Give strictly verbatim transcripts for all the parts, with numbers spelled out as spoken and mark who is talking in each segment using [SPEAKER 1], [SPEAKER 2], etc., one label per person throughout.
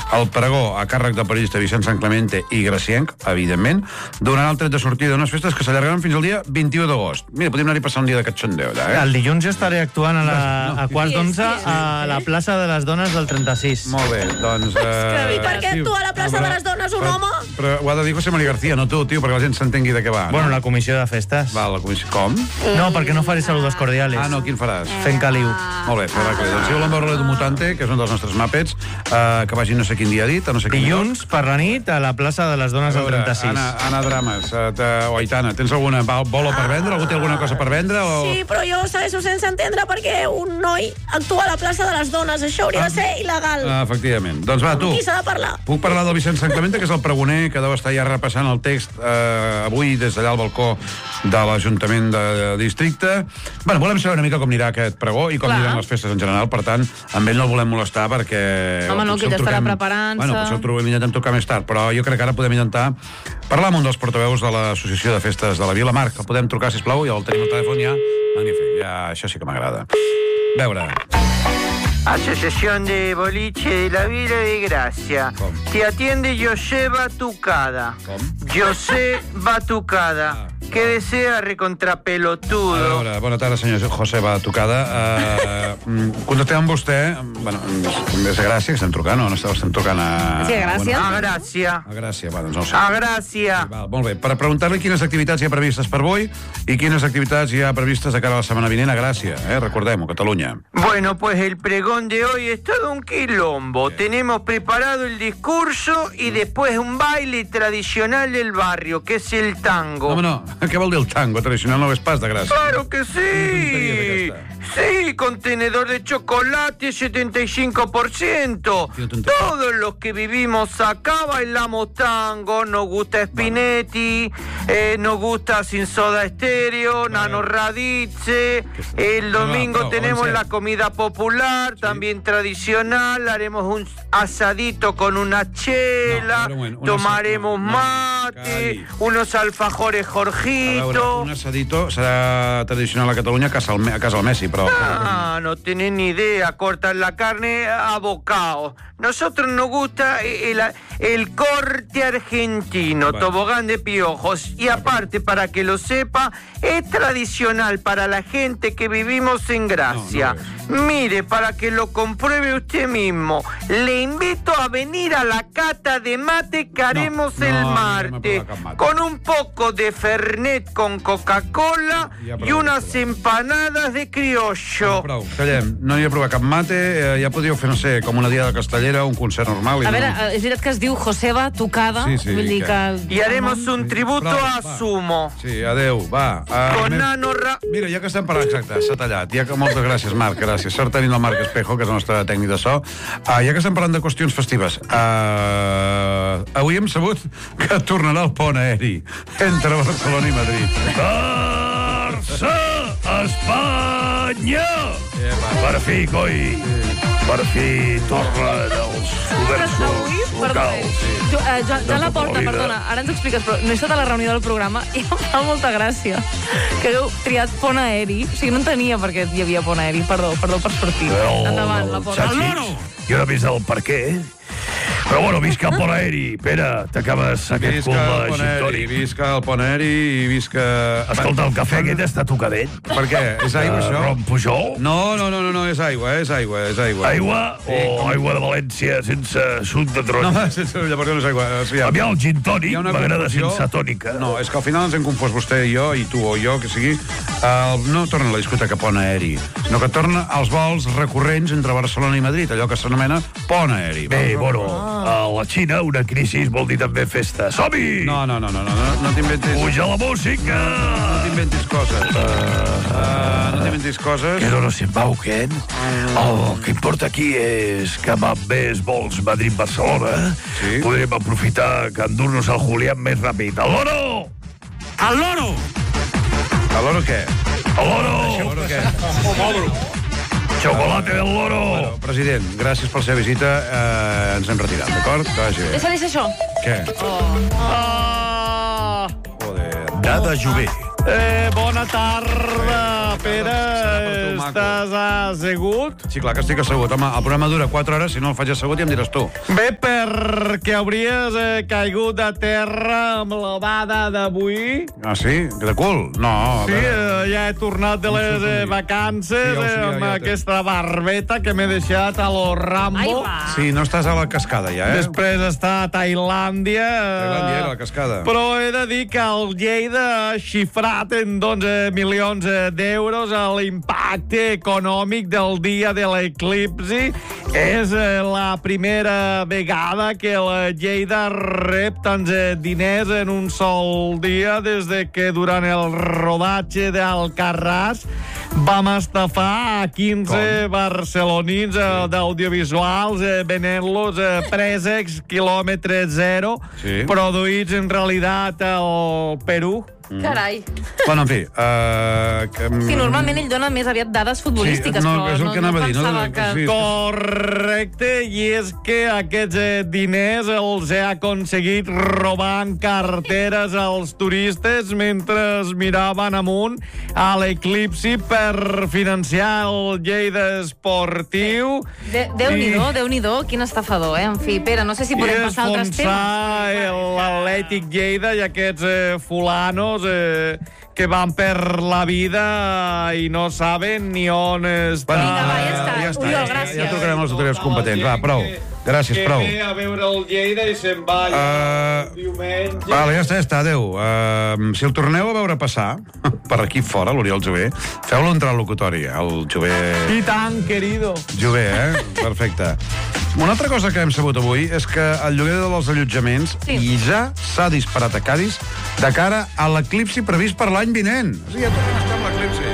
[SPEAKER 1] El pregó a càrrec del periodista Vicent Sanclemente i Gracienc, evidentment, donaran el tret de sortida d'unes festes que s'allargaran fins al dia vint-i-u d'agost. Mira, podríem anar-hi passar un dia de catxondeu, eh?
[SPEAKER 2] El dilluns jo estaré actuant a, la, a quart d'onze a la plaça de les dones del trenta-sis.
[SPEAKER 1] Molt bé, doncs... Eh...
[SPEAKER 3] I per què actua a la plaça de les dones un home?
[SPEAKER 1] Però ho ha de dir José María García, no tu, tio, perquè la gent s'entengui de què va.
[SPEAKER 2] Bueno, la comissió de festes.
[SPEAKER 1] Va, la comissió... Com?
[SPEAKER 2] No, perquè no faré saludos cordiales.
[SPEAKER 1] Ah, no, quin faràs?
[SPEAKER 2] Fent caliu.
[SPEAKER 1] Molt bé, farà caliu. Doncs si volen veure l'Edu Mutante, que és un dels nostres mapets, eh, que vagi no sé quin dia dit, a no sé quin
[SPEAKER 2] dilluns per la nit a la plaça de les dones del trenta-sis.
[SPEAKER 1] Anna, Anna Drames, o Aitana, tens alguna bolo per vendre? Algú té alguna cosa per vendre? O...
[SPEAKER 3] Sí, però jo segueixo sense entendre perquè un noi actua a la plaça de les dones. Això hauria de ser il·legal.
[SPEAKER 1] Ah, efectivament. Doncs va, tu.
[SPEAKER 3] Qui s'ha de parlar?
[SPEAKER 1] Puc parlar del Vicent Sanclemente, que és el pregoner, que deu estar ja repassant el text eh, avui des d'allà al balcó de l'Ajuntament de Districte. Bueno, volem saber una mica com anirà aquest pregó i com Clar. aniran les festes en general. Per tant, amb ell no el volem molestar perquè...
[SPEAKER 4] Home, no, que ja estarà preparant-se.
[SPEAKER 1] Bueno, potser ho trobem, intentem trucar més tard, però jo crec que ara podem intentar parlar amb un dels portaveus de l'Associació de Festes de la Vila. Marc, el podem trucar, sisplau? Ja el tenim al telèfon ja. Magnífic, ja, això sí que m'agrada. Veure...
[SPEAKER 5] Asociación de Boliche de la Vila de Gracia.
[SPEAKER 1] ¿Cómo?
[SPEAKER 5] Te atiende José Batucada.
[SPEAKER 1] ¿Cómo?
[SPEAKER 5] José Batucada.
[SPEAKER 1] Ah.
[SPEAKER 5] Que desea recontrapelotudo.
[SPEAKER 1] A veure, bona tarda, senyor José Batucada. Uh, contactem amb vostè. Bueno, és a Gràcia, que estem trucant, no? No estem trucant a...
[SPEAKER 4] Sí, a Gràcia.
[SPEAKER 5] A Gràcia.
[SPEAKER 1] A Gràcia, va, doncs no ho sé.
[SPEAKER 5] A Gràcia.
[SPEAKER 1] Sí, val, molt bé. Per preguntar-li quines activitats hi ha previstes per avui i quines activitats hi ha previstes de cara a la setmana vinent a Gràcia, eh? Recordem-ho, Catalunya.
[SPEAKER 5] Bueno, pues el pregón de hoy es todo un quilombo. Tenemos preparado el discurso y después un baile tradicional del barrio, que es el tango.
[SPEAKER 1] No, no, què vol dir el tango tradicional? No ves pas de Gràcia.
[SPEAKER 5] ¡Claro que sí! Sí, contenedor de chocolate, setenta y cinco por ciento. Todos los que vivimos acá bailamos tango. Nos gusta Spinetti, eh, nos gusta Sin Soda Estéreo, Nano Radice. El domingo
[SPEAKER 1] no, no,
[SPEAKER 5] tenemos
[SPEAKER 1] once.
[SPEAKER 5] la comida popular, sí. También tradicional. Haremos un asadito con una chela,
[SPEAKER 1] no, bueno, un
[SPEAKER 5] tomaremos
[SPEAKER 1] asado, no,
[SPEAKER 5] mate,
[SPEAKER 1] no,
[SPEAKER 5] unos alfajores Jorgito.
[SPEAKER 1] A veure, un asadito serà tradicional a Catalunya a casa el, a casa el Messi, però...
[SPEAKER 5] Ah, no tienen ni idea, cortan la carne a bocado. Nosotros nos gusta el, el corte argentino,
[SPEAKER 1] Vale.
[SPEAKER 5] Tobogán de piojos. Y aparte, para que lo sepa, es tradicional para la gente que vivimos en Gracia.
[SPEAKER 1] No, no
[SPEAKER 5] Mire, para que lo compruebe usted mismo, le invito a venir a la cata de mate que haremos
[SPEAKER 1] no,
[SPEAKER 5] el
[SPEAKER 1] no,
[SPEAKER 5] martes,
[SPEAKER 1] no, no,
[SPEAKER 5] con un poco de Fernet con Coca-Cola
[SPEAKER 1] Ja,
[SPEAKER 5] y unas empanadas de criollo.
[SPEAKER 1] Prou, callem. No hi ha provat cap mate, eh, ja podríeu fer, no sé, com una diada castellera, un concert normal. I
[SPEAKER 4] A
[SPEAKER 1] no...
[SPEAKER 4] veure, és veritat que es diu Joseba Tucada,
[SPEAKER 1] Sí, sí,
[SPEAKER 4] vull dir que...
[SPEAKER 5] Y haremos un tributo
[SPEAKER 1] Prou,
[SPEAKER 5] a
[SPEAKER 1] va.
[SPEAKER 5] Sumo.
[SPEAKER 1] Sí, adeu, va. Uh,
[SPEAKER 5] Con
[SPEAKER 1] més...
[SPEAKER 5] Nano Ra...
[SPEAKER 1] Mira, ja que estem parlant, exacte, s'ha tallat. Ja que... Moltes gràcies, Marc, gràcies. Sort tenint el Marc Espejo, que és el nostre tècnic de so. Uh, ja que estem parlant de qüestions festives, uh, avui hem sabut que tornarà el pont aeri entre Barcelona i Madrid.
[SPEAKER 6] Barça, Espanya! Per fi, coi! Per fi tornen els comerços locals.
[SPEAKER 4] Jo, eh, Joan, Joan Laporta,
[SPEAKER 6] tota la vida.
[SPEAKER 4] perdona, ara ens ho expliques, però no he estat a la reunió del programa i em fa molta gràcia que hagueu triat pont aeri. O sigui, no entenia per què hi havia pont aeri. Perdó, perdó per sortir. Endavant, Laporta.
[SPEAKER 6] Al loro! Jo no he vist el per què, però bueno, visca el pont aeri. Pere, t'acabes aquest cul
[SPEAKER 1] Visca
[SPEAKER 6] de
[SPEAKER 1] el pont aeri,
[SPEAKER 6] gintònic.
[SPEAKER 1] visca el pont aeri i visca...
[SPEAKER 6] Escolta, el cafè aquest està tocadet.
[SPEAKER 1] Per què? És aigua, això?
[SPEAKER 6] Rom Pujol?
[SPEAKER 1] No, no, no, no, no, és aigua, és aigua, és aigua.
[SPEAKER 6] Aigua o aigua de València sense suc de
[SPEAKER 1] No,
[SPEAKER 6] taronja?
[SPEAKER 1] sense, llavors no és aigua. O sigui,
[SPEAKER 6] A mi el gin
[SPEAKER 1] hi
[SPEAKER 6] tònic
[SPEAKER 1] ha una
[SPEAKER 6] m'agrada
[SPEAKER 1] confusió.
[SPEAKER 6] sense tònica.
[SPEAKER 1] No, és que al final ens hem confós vostè i jo, i tu o jo, que sigui. Uh, no torna a la discoteca pont aeri, sinó que torna als vols recurrents entre Barcelona i Madrid, allò que s'anomena pont aeri.
[SPEAKER 6] Bé, bueno, a la Xina una crisi vol dir també festa. Som-hi!
[SPEAKER 1] No, no, no, no, no, no, no t'inventis...
[SPEAKER 6] Puja la música!
[SPEAKER 1] No t'inventis coses. Uh, no t'inventis coses.
[SPEAKER 6] Que no nos embauquen. El que importa aquí és que amb més vols Madrid-Barcelona
[SPEAKER 1] Sí.
[SPEAKER 6] podrem aprofitar que endur-nos el Julián més ràpid. Al loro! Al loro!
[SPEAKER 1] A l'oro què?
[SPEAKER 6] Al loro!
[SPEAKER 1] A l'oro què?
[SPEAKER 6] Chocolate del loro!
[SPEAKER 1] Bueno, president, gràcies per la seva visita. Uh, ens hem retirat, d'acord? Que vagi bé.
[SPEAKER 4] Deixa, deixa això.
[SPEAKER 1] Què?
[SPEAKER 4] Oh.
[SPEAKER 1] Joder.
[SPEAKER 7] Nada Jové,
[SPEAKER 2] Eh, bona tarda, Pere. Estàs assegut?
[SPEAKER 1] Sí, clar que estic assegut. Home, el programa dura quatre hores, si no el faig assegut ja em diràs tu.
[SPEAKER 2] Bé, perquè hauries eh, caigut a terra amb la bada d'avui.
[SPEAKER 1] Ah, sí? De cul? No. a
[SPEAKER 2] Sí,
[SPEAKER 1] veure.
[SPEAKER 2] eh, ja he tornat de les eh, vacances
[SPEAKER 1] Sí, ja ho sé,
[SPEAKER 2] eh,
[SPEAKER 1] ja,
[SPEAKER 2] amb
[SPEAKER 1] ja té.
[SPEAKER 2] aquesta barbeta que m'he deixat a lo Rambo.
[SPEAKER 4] Ai, va.
[SPEAKER 1] Sí, no estàs a la cascada ja, eh?
[SPEAKER 2] Després està a Tailàndia. eh,
[SPEAKER 1] Tailàndia era la cascada.
[SPEAKER 2] Però he de dir que el Lleida ha xifrat en dotze milions d'euros l'impacte econòmic del dia de l'eclipsi. És eh, la primera vegada que el Lleida rep tants eh, diners en un sol dia des de que durant el rodatge d'Alcarràs vam estafar a quinze
[SPEAKER 1] Com?
[SPEAKER 2] barcelonins eh, d'audiovisuals eh, venent-los eh, préssecs quilòmetre zero,
[SPEAKER 1] Sí.
[SPEAKER 2] produïts en realitat al Perú.
[SPEAKER 4] Carai.
[SPEAKER 1] Bueno, en fi... Uh, que...
[SPEAKER 4] Sí, normalment ell dona més aviat dades futbolístiques,
[SPEAKER 1] Sí, no,
[SPEAKER 4] però
[SPEAKER 1] és el
[SPEAKER 4] no,
[SPEAKER 1] que
[SPEAKER 4] no
[SPEAKER 1] anava a dir, no?
[SPEAKER 4] pensava que...
[SPEAKER 1] Sí.
[SPEAKER 2] Correcte, i és que aquests eh, diners els he aconseguit robant carteres als turistes mentre es miraven amunt a l'eclipsi per financiar el Lleida esportiu.
[SPEAKER 4] De, Déu-n'hi-do, Déu-n'hi-do, quin estafador, eh? En fi, Pere, no sé si podem
[SPEAKER 2] I
[SPEAKER 4] passar a altres
[SPEAKER 2] esfonsar
[SPEAKER 4] temes.
[SPEAKER 2] l'Atlètic Lleida i aquests eh, fulanos eh, que van per la vida i no saben ni on està.
[SPEAKER 4] Vinga, va, ja està.
[SPEAKER 1] Ja està,
[SPEAKER 4] Oriol,
[SPEAKER 1] ja, està.
[SPEAKER 4] gràcies.
[SPEAKER 1] ja trucarem als autoritats competents. Va, prou. Gràcies, prou.
[SPEAKER 2] Que ve a veure el Lleida i se'n va
[SPEAKER 1] Uh,
[SPEAKER 2] el diumenge.
[SPEAKER 1] Vale, ja està, ja està, adéu. Uh, si el torneu a veure passar per aquí fora, l'Oriol Jové, feu-lo entrar al locutori, el Jové...
[SPEAKER 2] I tant, querido.
[SPEAKER 1] Jové, eh? Perfecte. Una altra cosa que hem sabut avui és que el lloguer dels allotjaments
[SPEAKER 4] Sí.
[SPEAKER 1] i ja s'ha disparat a Cádiz de cara a l'eclipsi previst per l'any vinent. O sigui, ja tornem a estar amb l'eclipsi.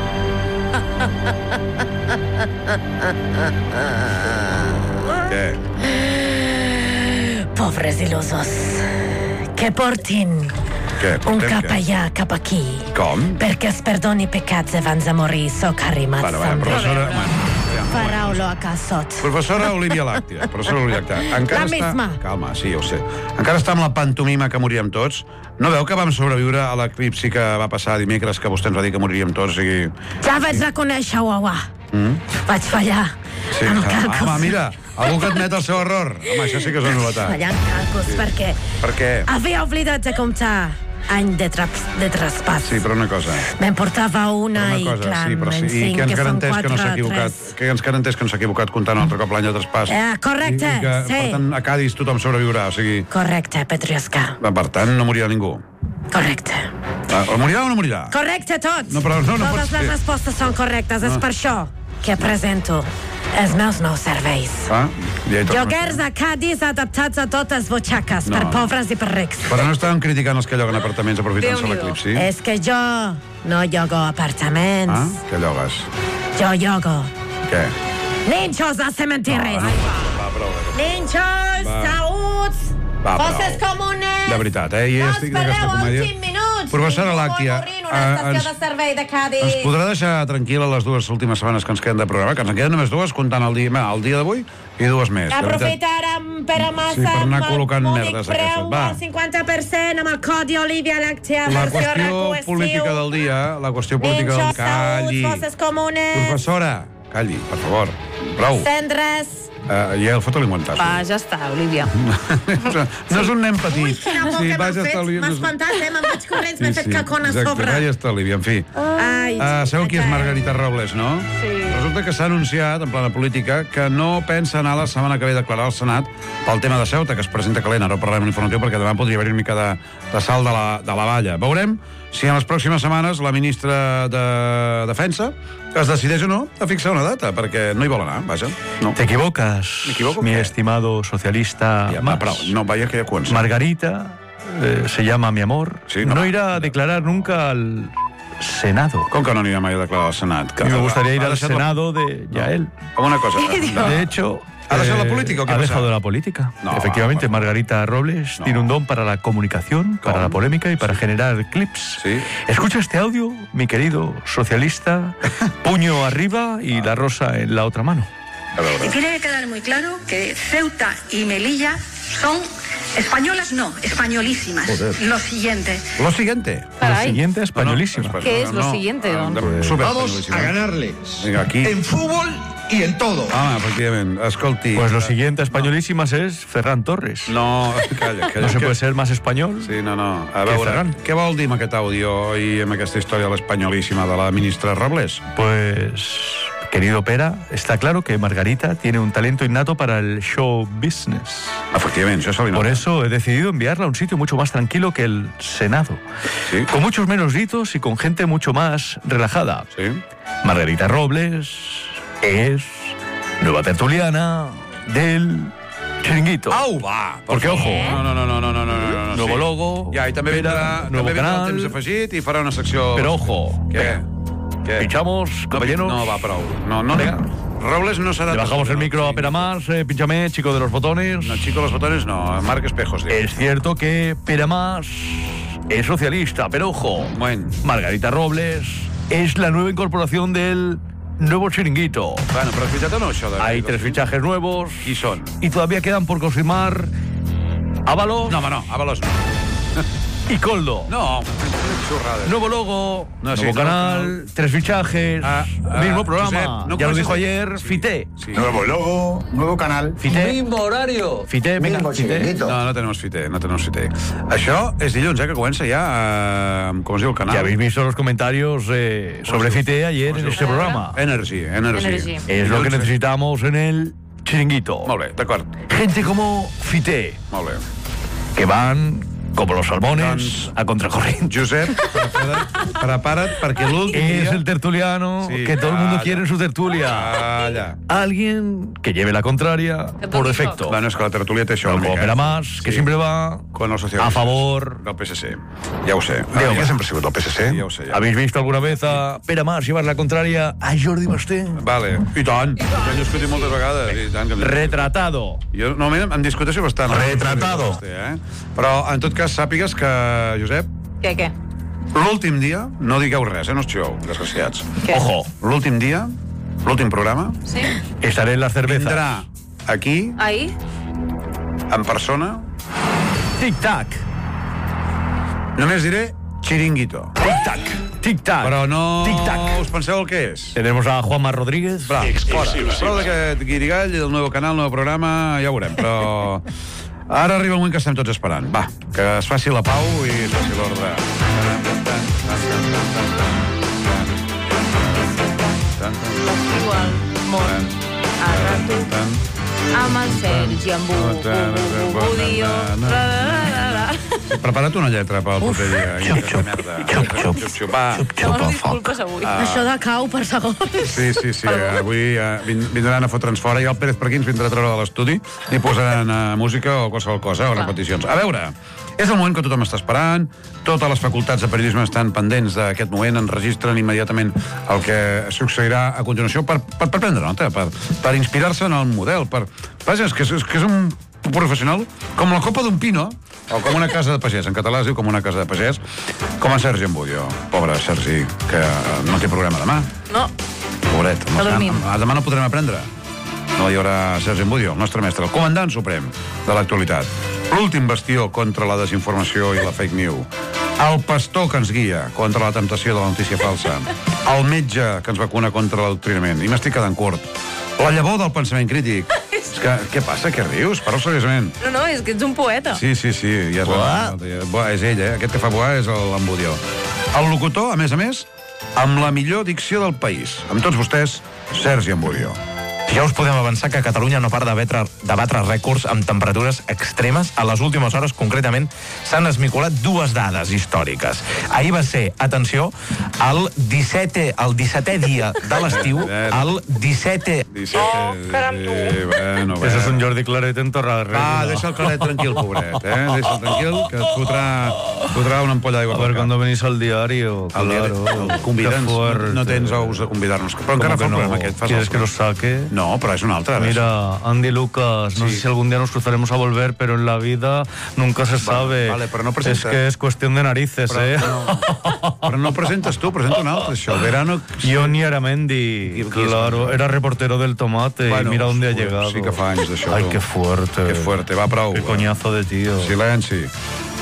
[SPEAKER 1] Què?
[SPEAKER 3] Pobres il·lusos. Que portin
[SPEAKER 1] Què?
[SPEAKER 3] un
[SPEAKER 1] Portem
[SPEAKER 3] cap
[SPEAKER 1] què?
[SPEAKER 3] allà, cap aquí.
[SPEAKER 1] Com?
[SPEAKER 3] Perquè es perdoni pecats abans de morir. Soc arrimat
[SPEAKER 1] Bueno, bueno,
[SPEAKER 3] sempre.
[SPEAKER 1] professora... Bueno, ja,
[SPEAKER 3] Paraulo a casot.
[SPEAKER 1] Professora Olivia Làctia, professora Olivia Làctia. Encara
[SPEAKER 3] La
[SPEAKER 1] està...
[SPEAKER 3] misma.
[SPEAKER 1] Calma, sí, ja ho sé. Encara està amb la pantomima que moríem tots. No veu que vam sobreviure a l'eclipsi que va passar dimecres, que vostè ens va dir que moriríem tots? O sigui...
[SPEAKER 3] Ja vaig reconèixer, uau,
[SPEAKER 1] Mm?
[SPEAKER 3] vaig fallar
[SPEAKER 1] Sí.
[SPEAKER 3] en càlculs.
[SPEAKER 1] Home, mira, algú que admet el seu error. Home, això sí que és una novetat.
[SPEAKER 3] Fallar en càlculs,
[SPEAKER 1] Sí.
[SPEAKER 3] perquè
[SPEAKER 1] Per què?
[SPEAKER 3] havia oblidat de comptar any de, traps, de traspàs.
[SPEAKER 1] Sí, però una cosa...
[SPEAKER 3] Me'n portava una,
[SPEAKER 1] Però
[SPEAKER 3] i
[SPEAKER 1] una cosa,
[SPEAKER 3] clar,
[SPEAKER 1] sí, però sí,
[SPEAKER 3] en
[SPEAKER 1] i
[SPEAKER 3] cinc,
[SPEAKER 1] que ens
[SPEAKER 3] que són
[SPEAKER 1] garanteix que no s'ha
[SPEAKER 3] quatre,
[SPEAKER 1] equivocat,
[SPEAKER 3] tres.
[SPEAKER 1] que ens garanteix que no s'ha equivocat comptant un altre cop l'any de traspàs.
[SPEAKER 3] Eh, correcte,
[SPEAKER 1] I, i que,
[SPEAKER 3] sí.
[SPEAKER 1] per tant, a Cádiz tothom sobreviurà, o sigui...
[SPEAKER 3] Correcte, Petriosca.
[SPEAKER 1] Per tant, no morirà ningú.
[SPEAKER 3] Correcte.
[SPEAKER 1] Ah, o morirà o no morirà?
[SPEAKER 3] Correcte tot.
[SPEAKER 1] No, però no, no pot
[SPEAKER 3] Totes
[SPEAKER 1] ser.
[SPEAKER 3] les respostes són correctes. És per això que presento els meus nous serveis.
[SPEAKER 1] Ah, ja hi tornem.
[SPEAKER 3] Lloguers a Cádiz adaptats a totes butxaques,
[SPEAKER 1] No.
[SPEAKER 3] per pobres i per rics.
[SPEAKER 1] Però no estàvem criticant els que lloguen apartaments aprofitant-se
[SPEAKER 4] Déu-n'hi-do.
[SPEAKER 1] l'eclipsi?
[SPEAKER 3] És que jo no llogo apartaments.
[SPEAKER 1] Ah, què llogues?
[SPEAKER 3] Jo llogo
[SPEAKER 1] Què?
[SPEAKER 3] ninxos a cementiris.
[SPEAKER 1] Va, prou.
[SPEAKER 3] Ninxos,
[SPEAKER 1] Va.
[SPEAKER 3] saúts,
[SPEAKER 1] Va,
[SPEAKER 3] fosses
[SPEAKER 1] prou.
[SPEAKER 3] comunes.
[SPEAKER 1] De veritat, eh? Ja
[SPEAKER 3] No
[SPEAKER 1] estic
[SPEAKER 3] espereu
[SPEAKER 1] d'aquesta comèdia.
[SPEAKER 3] últims minuts.
[SPEAKER 1] Professora
[SPEAKER 3] Ningú
[SPEAKER 1] Làctia,
[SPEAKER 3] vol morir en una
[SPEAKER 1] eh,
[SPEAKER 3] estació
[SPEAKER 1] ens-
[SPEAKER 3] de servei de Cádiz.
[SPEAKER 1] Ens podrà deixar tranquil·la les dues últimes setmanes que ens queden de programa? Que ens en queden només dues, comptant el dia, el dia d'avui i dues més. De veritat.
[SPEAKER 3] Aprofitar amb Pere Massa
[SPEAKER 1] Sí, per anar
[SPEAKER 3] amb el
[SPEAKER 1] col·locant
[SPEAKER 3] únic
[SPEAKER 1] merdes
[SPEAKER 3] preu
[SPEAKER 1] aquestes. Va.
[SPEAKER 3] al cinquanta per cent amb el codi Olivia Làctia.
[SPEAKER 1] La
[SPEAKER 3] versió
[SPEAKER 1] qüestió
[SPEAKER 3] RAC U
[SPEAKER 1] política
[SPEAKER 3] estiu.
[SPEAKER 1] del dia, la qüestió política del...
[SPEAKER 3] Ninxos, saúts,
[SPEAKER 1] Calli.
[SPEAKER 3] fosses comunes,
[SPEAKER 1] Professora, calli, per favor. Prou.
[SPEAKER 3] cendres.
[SPEAKER 1] Uh, I el foto-li un guantasso.
[SPEAKER 4] Va, ja està, Olivia.
[SPEAKER 1] No és un nen petit.
[SPEAKER 3] Ui, quina por que m'ha
[SPEAKER 1] vaja,
[SPEAKER 3] fet.
[SPEAKER 1] està, Olivia.
[SPEAKER 3] M'ha espantat, eh? Me'n vaig corrents, m'he fet cacona a
[SPEAKER 1] exacte,
[SPEAKER 3] sobre.
[SPEAKER 1] Ja està, Olivia, en fi.
[SPEAKER 3] Ai,
[SPEAKER 1] Uh, sabeu qui és
[SPEAKER 3] que-
[SPEAKER 1] Margarita Robles, no?
[SPEAKER 4] Sí.
[SPEAKER 1] Resulta que s'ha anunciat, en plana política, que no pensa anar la setmana que ve a declarar al Senat pel tema de Ceuta, que es presenta calent. Ara ho parlarem en informatiu, perquè demà podria haver-hi una mica de, de salt de la, de la valla. Veurem si en les pròximes setmanes la ministra de Defensa es decideix o no a fixar una data, perquè no hi vol anar, vaja. No.
[SPEAKER 7] Te equivocas,
[SPEAKER 1] ¿Me equivoco
[SPEAKER 7] mi
[SPEAKER 1] qué?
[SPEAKER 7] estimado socialista.
[SPEAKER 1] Ja, va,
[SPEAKER 7] Mas.
[SPEAKER 1] però no, vaya que ja comença.
[SPEAKER 7] Margarita, eh, se llama mi amor,
[SPEAKER 1] Sí,
[SPEAKER 7] no,
[SPEAKER 1] no.
[SPEAKER 7] irá a declarar nunca al Senado.
[SPEAKER 1] Com que no anirà mai a declarar al Senat? Que
[SPEAKER 7] A mí me gustaría ir
[SPEAKER 1] ha
[SPEAKER 7] al
[SPEAKER 1] deixat la-
[SPEAKER 7] Senado de Yael.
[SPEAKER 1] Amb una cosa.
[SPEAKER 7] De hecho,
[SPEAKER 1] ¿Ha dejado la política o qué
[SPEAKER 7] ha
[SPEAKER 1] pasa?
[SPEAKER 7] dejado la política.
[SPEAKER 1] No,
[SPEAKER 7] Efectivamente,
[SPEAKER 1] bueno.
[SPEAKER 7] Margarita Robles
[SPEAKER 1] No.
[SPEAKER 7] tiene un don para la comunicación, para
[SPEAKER 1] ¿Cómo?
[SPEAKER 7] la polémica y para generar clips.
[SPEAKER 1] Sí.
[SPEAKER 7] Escucha este audio, mi querido socialista, puño arriba y la rosa en la otra mano.
[SPEAKER 1] A veure.
[SPEAKER 8] Tiene que quedar muy claro que Ceuta y Melilla son españolas, no, españolísimas.
[SPEAKER 1] Joder.
[SPEAKER 8] Lo siguiente.
[SPEAKER 1] Lo siguiente.
[SPEAKER 4] Carai.
[SPEAKER 7] siguiente españolísima.
[SPEAKER 1] No, no,
[SPEAKER 4] ¿Qué es lo
[SPEAKER 1] no,
[SPEAKER 4] siguiente,
[SPEAKER 1] no,
[SPEAKER 4] doncs?
[SPEAKER 1] no, super
[SPEAKER 9] Vamos
[SPEAKER 1] españolísima.
[SPEAKER 9] a ganarles.
[SPEAKER 1] Vinga, aquí.
[SPEAKER 9] En fútbol y en todo.
[SPEAKER 1] Ah, efectivament. Escolti...
[SPEAKER 7] Pues lo siguiente españolísimas es Ferran Torres.
[SPEAKER 1] No, calla, calla.
[SPEAKER 7] No se
[SPEAKER 1] que-
[SPEAKER 7] puede ser más español.
[SPEAKER 1] Sí, no, no. A
[SPEAKER 7] Que
[SPEAKER 1] veure,
[SPEAKER 7] Ferran.
[SPEAKER 1] què vol dir amb aquest àudio i amb aquesta història de l'espanyolíssima de la ministra Robles?
[SPEAKER 7] Pues, querido Pera, está claro que Margarita tiene un talento innato para el show business.
[SPEAKER 1] Efectivament, això se li
[SPEAKER 7] Por
[SPEAKER 1] nota.
[SPEAKER 7] eso he decidido enviarla a un sitio mucho más tranquilo que el Senado.
[SPEAKER 1] Sí.
[SPEAKER 7] Con muchos menos gritos y con gente mucho más relajada.
[SPEAKER 1] Sí?
[SPEAKER 7] Margarita Robles es nueva tertuliana del Chiringuito.
[SPEAKER 1] Au, va!
[SPEAKER 7] Porque, ojo,
[SPEAKER 1] No, no, no, no, no, no, no, no, no
[SPEAKER 7] nuevo
[SPEAKER 1] sí.
[SPEAKER 7] logo,
[SPEAKER 1] Ja, i també
[SPEAKER 7] Pere,
[SPEAKER 1] vindrà,
[SPEAKER 7] nuevo
[SPEAKER 1] també vindrà el
[SPEAKER 7] canal.
[SPEAKER 1] temps afegit i farà una secció...
[SPEAKER 7] Pero ojo,
[SPEAKER 1] Què?
[SPEAKER 7] venga,
[SPEAKER 1] Què?
[SPEAKER 7] pinchamos, compañeros.
[SPEAKER 1] No, va, prou. No, no,
[SPEAKER 7] Venga.
[SPEAKER 1] Robles no serà...
[SPEAKER 7] Le bajamos el
[SPEAKER 1] no,
[SPEAKER 7] micro a
[SPEAKER 1] sí.
[SPEAKER 7] Pera Mas, eh, pínchame, chico de los botones.
[SPEAKER 1] No, chico, los botones no. Marc Espejos. diu.
[SPEAKER 7] Es cierto que Pera Mas es socialista, pero ojo,
[SPEAKER 1] Bueno,
[SPEAKER 7] Margarita Robles es la nueva incorporación del nuevo Chiringuito.
[SPEAKER 1] bueno, però has fitxat o no, això? De...
[SPEAKER 7] Hay tres fichajes nuevos
[SPEAKER 1] Qui són?
[SPEAKER 7] y todavía quedan por confirmar Ábalos
[SPEAKER 1] No, home, no, Avalos no.
[SPEAKER 7] y Coldo.
[SPEAKER 1] No, xorrades.
[SPEAKER 7] Nuevo logo,
[SPEAKER 1] No, sí,
[SPEAKER 7] nuevo
[SPEAKER 1] no,
[SPEAKER 7] canal, tres fichajes,
[SPEAKER 1] Ah, ah,
[SPEAKER 7] mismo programa.
[SPEAKER 1] Josep, no
[SPEAKER 7] ya lo
[SPEAKER 1] coneixes-
[SPEAKER 7] dijo ayer,
[SPEAKER 1] Sí,
[SPEAKER 7] Fité.
[SPEAKER 1] Sí.
[SPEAKER 9] Nuevo logo, nuevo canal.
[SPEAKER 7] Fité.
[SPEAKER 5] Mismo horario.
[SPEAKER 7] Fité, venga,
[SPEAKER 9] Mismo
[SPEAKER 7] Fité.
[SPEAKER 9] chiringuito.
[SPEAKER 1] No, no tenemos fité, no tenemos fité. Això és dilluns, eh, que comença ja, eh, com es diu el canal?
[SPEAKER 7] Ya habéis visto los comentarios eh, sobre Fité ayer en este programa.
[SPEAKER 1] Energy, Energy.
[SPEAKER 4] Energy.
[SPEAKER 7] Es lo que
[SPEAKER 1] Dilluns,
[SPEAKER 7] necesitamos en el Chiringuito.
[SPEAKER 1] Molt bé, d'acord.
[SPEAKER 7] Gente como Fité,
[SPEAKER 1] Molt bé.
[SPEAKER 7] que van como los salmones
[SPEAKER 1] Doncs-
[SPEAKER 7] a contracorriente.
[SPEAKER 1] Josep, prepara't, prepara't perquè l'últim
[SPEAKER 7] Es
[SPEAKER 1] dia...
[SPEAKER 7] el tertuliano
[SPEAKER 1] Sí,
[SPEAKER 7] que todo el mundo
[SPEAKER 1] calla.
[SPEAKER 7] quiere en su tertulia.
[SPEAKER 1] Calla.
[SPEAKER 7] Alguien que lleve la contraria
[SPEAKER 4] Que
[SPEAKER 7] por
[SPEAKER 4] toqui
[SPEAKER 7] defecto.
[SPEAKER 1] Bueno, és que la tertúlia té això.
[SPEAKER 7] No
[SPEAKER 1] una mica,
[SPEAKER 7] coopera
[SPEAKER 1] eh?
[SPEAKER 7] más, que
[SPEAKER 1] Sí.
[SPEAKER 7] siempre va
[SPEAKER 1] Con els socialistes.
[SPEAKER 7] a favor.
[SPEAKER 1] Del P S C. Ja ho sé.
[SPEAKER 7] Déu,
[SPEAKER 1] ja
[SPEAKER 7] que
[SPEAKER 1] sempre ha sigut del P S C. Sí, ja ho sé. Ja.
[SPEAKER 7] ¿Habéis visto alguna vez a Pere Mas llevar la contraria a Jordi Basté?
[SPEAKER 1] Vale. I tant. I tant. Hem discutit moltes vegades. I tant que hem discutit.
[SPEAKER 7] Retratado.
[SPEAKER 1] Jo normalment em discuteixo bastant.
[SPEAKER 7] Retratado.
[SPEAKER 1] Eh? Però, en tot cas, sàpigues que, Josep,
[SPEAKER 4] Què, què?
[SPEAKER 1] l'últim dia, no digueu res, eh? No estigueu, desgraciats.
[SPEAKER 4] Què?
[SPEAKER 7] Ojo,
[SPEAKER 1] L'últim dia, l'últim programa,
[SPEAKER 4] Sí?
[SPEAKER 7] estaré en las cervezas.
[SPEAKER 1] vindrà aquí,
[SPEAKER 4] Ahí?
[SPEAKER 1] en persona,
[SPEAKER 7] Tic-tac.
[SPEAKER 1] només diré Chiringuito.
[SPEAKER 7] Tic-tac. Tic-tac.
[SPEAKER 1] Però no
[SPEAKER 7] Tic-tac.
[SPEAKER 1] us penseu el que és.
[SPEAKER 7] Tenemos a Juanma Rodríguez.
[SPEAKER 1] Bravo, fora. Prou d'aquest guirigall, el nou canal, el nou programa, ja ho veurem, però... Ara arriba el moment que estem tots esperant. Va, que es faci la pau i es faci l'ordre.
[SPEAKER 4] Igual, món, a rato, amb el Sergi, amb Bu, Bu, Bu, Bu, Budio, la, la, la, la.
[SPEAKER 1] Prepara't una lletra pel proper dia. Xup, xup, merda. Xup, xup, xup, va.
[SPEAKER 4] Demanes disculpes avui.
[SPEAKER 3] Això de cau per segon.
[SPEAKER 1] Sí, sí, sí. Avui eh, vin- vindran a fotre'ns fora i el Pérez per aquí ens vindrà a treure de l'estudi i posaran eh, música o qualsevol cosa, o repeticions. A veure, és el moment que tothom està esperant, totes les facultats de periodisme estan pendents d'aquest moment, enregistren immediatament el que succeirà a continuació per, per, per prendre nota, per, per inspirar-se en el model, per... Vaja, és que és, que és un professional com la copa d'un pino, o com una casa de pagès, en català es diu com una casa de pagès, com a Sergi Embudio. Pobre Sergi, que no té programa demà.
[SPEAKER 4] No,
[SPEAKER 1] Pobret, amb
[SPEAKER 4] Està
[SPEAKER 1] els
[SPEAKER 4] dormint.
[SPEAKER 1] can- demà no podrem aprendre. No hi haurà Sergi Embudio, el nostre mestre, el comandant suprem de l'actualitat. L'últim bastió contra la desinformació i la fake news. El pastor que ens guia contra la temptació de la notícia falsa. El metge que ens vacuna contra l'adoctrinament. I m'estic quedant curt. La llavor del pensament crític. És que, què passa? Què rius? Parla seriosament.
[SPEAKER 4] no, no, és que ets un poeta.
[SPEAKER 1] Sí, sí, sí. Ja és, la, Buà, és ell, eh? Aquest que fa Buà és l'Embudio. El locutor, a més a més, amb la millor dicció del país. Amb tots vostès, Sergi Embudio.
[SPEAKER 10] Ja us podem avançar que Catalunya no para de batre, de batre rècords amb temperatures extremes. A les últimes hores, concretament, s'han esmicolat dues dades històriques. Ahir va ser, atenció, el dissetè, el dissetè dia de l'estiu, el dissetè...
[SPEAKER 1] Oh, caram, tu. Sí, bueno, bueno.
[SPEAKER 7] Eso es un Jordi Claret en torre de
[SPEAKER 1] Va, deixa el Claret tranquil, pobret, eh? Deixa'l tranquil, que et fotrà, fotrà una ampolla d'aigua.
[SPEAKER 7] A ver, cuando venís al diario,
[SPEAKER 1] Al dia,
[SPEAKER 7] claro.
[SPEAKER 1] el convida'ns.
[SPEAKER 7] Qué fuerte.
[SPEAKER 1] No tens ous de convidar-nos. Però encara fa
[SPEAKER 7] ¿Cómo
[SPEAKER 1] el
[SPEAKER 7] que
[SPEAKER 1] programa
[SPEAKER 7] no?
[SPEAKER 1] aquest. Fas
[SPEAKER 7] ¿Quieres
[SPEAKER 1] el-
[SPEAKER 7] que los saque?
[SPEAKER 1] No, però és un altre. ara.
[SPEAKER 7] Mira, Andy Lucas, no
[SPEAKER 1] Sí.
[SPEAKER 7] sé si algún día nos cruzaremos a volver, pero en la vida nunca se sabe.
[SPEAKER 1] vale, pero no
[SPEAKER 7] es
[SPEAKER 1] presenta-
[SPEAKER 7] que es cuestión de narices,
[SPEAKER 1] Però,
[SPEAKER 7] ¿eh?
[SPEAKER 1] no, però no presentes tu, presenta un altre, això. El verano...
[SPEAKER 7] Johnny Aramendi,
[SPEAKER 1] ¿Y- y
[SPEAKER 7] claro,
[SPEAKER 1] eso?
[SPEAKER 7] era reportero del Tomate
[SPEAKER 1] Bueno,
[SPEAKER 7] y mira dónde ha
[SPEAKER 1] pues,
[SPEAKER 7] llegado.
[SPEAKER 1] sí que fa anys d'això,
[SPEAKER 7] Ay,
[SPEAKER 1] tu.
[SPEAKER 7] qué fuerte.
[SPEAKER 1] Que fuerte, va, prou.
[SPEAKER 7] Qué coñazo de tío.
[SPEAKER 1] Silenci.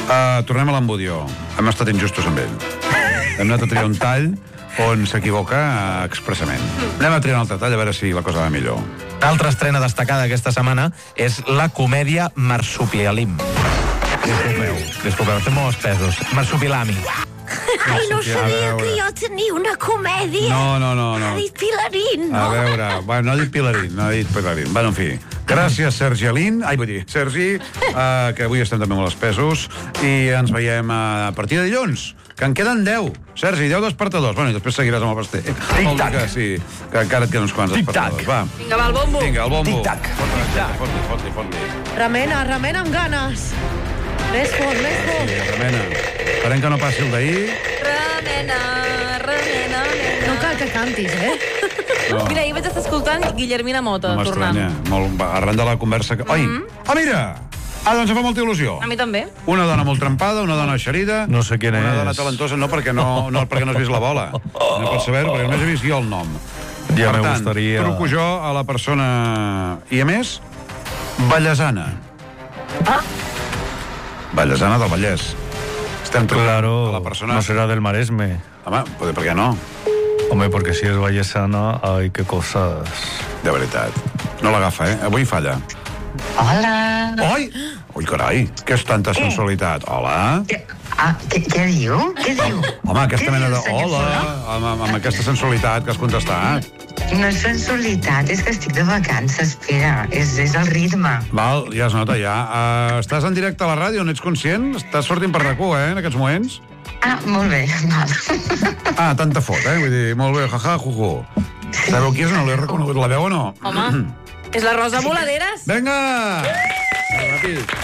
[SPEAKER 1] Uh, tornem a l'Embudió. Hem estat injustos amb ell. Hem anat a triar un tall on s'equivoca uh, expressament. Anem a triar un altre tall a veure si la cosa va millor.
[SPEAKER 10] L'altra estrena destacada aquesta setmana és la comèdia Marsupialim. Disculpeu, disculpeu, estem molt espesos. Marsupilami.
[SPEAKER 3] Ai, no sabia que jo tenia una comèdia.
[SPEAKER 1] No, no, no, no.
[SPEAKER 3] Ha dit Pilarín, no?
[SPEAKER 1] A veure, bueno, no ha dit Pilarín, no ha dit Pilarín. Bueno, en fi, gràcies, Sergi Alín. Ai, vull dir, Sergi, uh, que avui estem també molt espesos, i ens veiem a partir de dilluns, que en queden deu. Sergi, deu despertadors. Bueno, i després seguiràs amb el pastel. Tic-tac. Que sí, que encara et queden uns quants despertadors. Va.
[SPEAKER 4] Vinga, va, el bombo.
[SPEAKER 1] Vinga, el bombo.
[SPEAKER 7] Tic-tac.
[SPEAKER 1] Fot-li, fot-li, fot-li.
[SPEAKER 3] Remena, remena amb ganes. Més fort, més fort.
[SPEAKER 1] Sí, remena. Esperem que no passi el d'ahir.
[SPEAKER 4] Remena, remena, remena.
[SPEAKER 3] No cal que cantis, eh?
[SPEAKER 1] No.
[SPEAKER 4] Mira, ahir vaig estar escoltant Guillermina Mota,
[SPEAKER 1] No
[SPEAKER 4] tornant.
[SPEAKER 1] m'estranya. Molt, va, arran de la conversa... Que... Oi! Ah, mira! Ah, doncs em fa molta il·lusió.
[SPEAKER 4] A mi també.
[SPEAKER 1] Una dona molt trempada, una dona eixerida...
[SPEAKER 7] No sé quina
[SPEAKER 1] una
[SPEAKER 7] és.
[SPEAKER 1] dona talentosa, no perquè no, no, perquè no has vist la bola. No pots saber, perquè només he vist jo el nom.
[SPEAKER 7] Ja
[SPEAKER 1] per
[SPEAKER 7] me
[SPEAKER 1] tant,
[SPEAKER 7] gustaria...
[SPEAKER 1] truco jo a la persona... I a més, Vallesana.
[SPEAKER 4] Ah?
[SPEAKER 1] Vallesana del Vallès. Estem trucant
[SPEAKER 7] Claro,
[SPEAKER 1] a la persona...
[SPEAKER 7] no será del Maresme.
[SPEAKER 1] Home, per què no?
[SPEAKER 7] Hombre, porque si es vallesana, ay, qué cosas.
[SPEAKER 1] De veritat. No l'agafa, eh? Avui falla.
[SPEAKER 11] Hola.
[SPEAKER 1] Oi! Ui, carai, què és tanta sensualitat? Hola?
[SPEAKER 11] Què, ah, què, què diu? Què diu?
[SPEAKER 1] Home, aquesta
[SPEAKER 11] Què
[SPEAKER 1] mena
[SPEAKER 11] diu,
[SPEAKER 1] de...
[SPEAKER 11] senyor
[SPEAKER 1] Hola!
[SPEAKER 11] Solà?
[SPEAKER 1] Amb, amb, amb aquesta sensualitat que has contestat.
[SPEAKER 11] No és sensualitat, és que estic de vacances, espera, és, és el ritme.
[SPEAKER 1] Val, ja es nota, ja. Uh, estàs en directe a la ràdio, n'ets conscient? Estàs sortint per RAC u, eh, en aquests moments?
[SPEAKER 11] Ah, molt bé, val.
[SPEAKER 1] Ah, tanta fot, eh? Vull dir, molt bé, jaja, juju. Sabeu qui és? No l'he reconegut. La veu o no?
[SPEAKER 4] Home, és la Rosa Voladeres.
[SPEAKER 1] Vinga! Ràpid.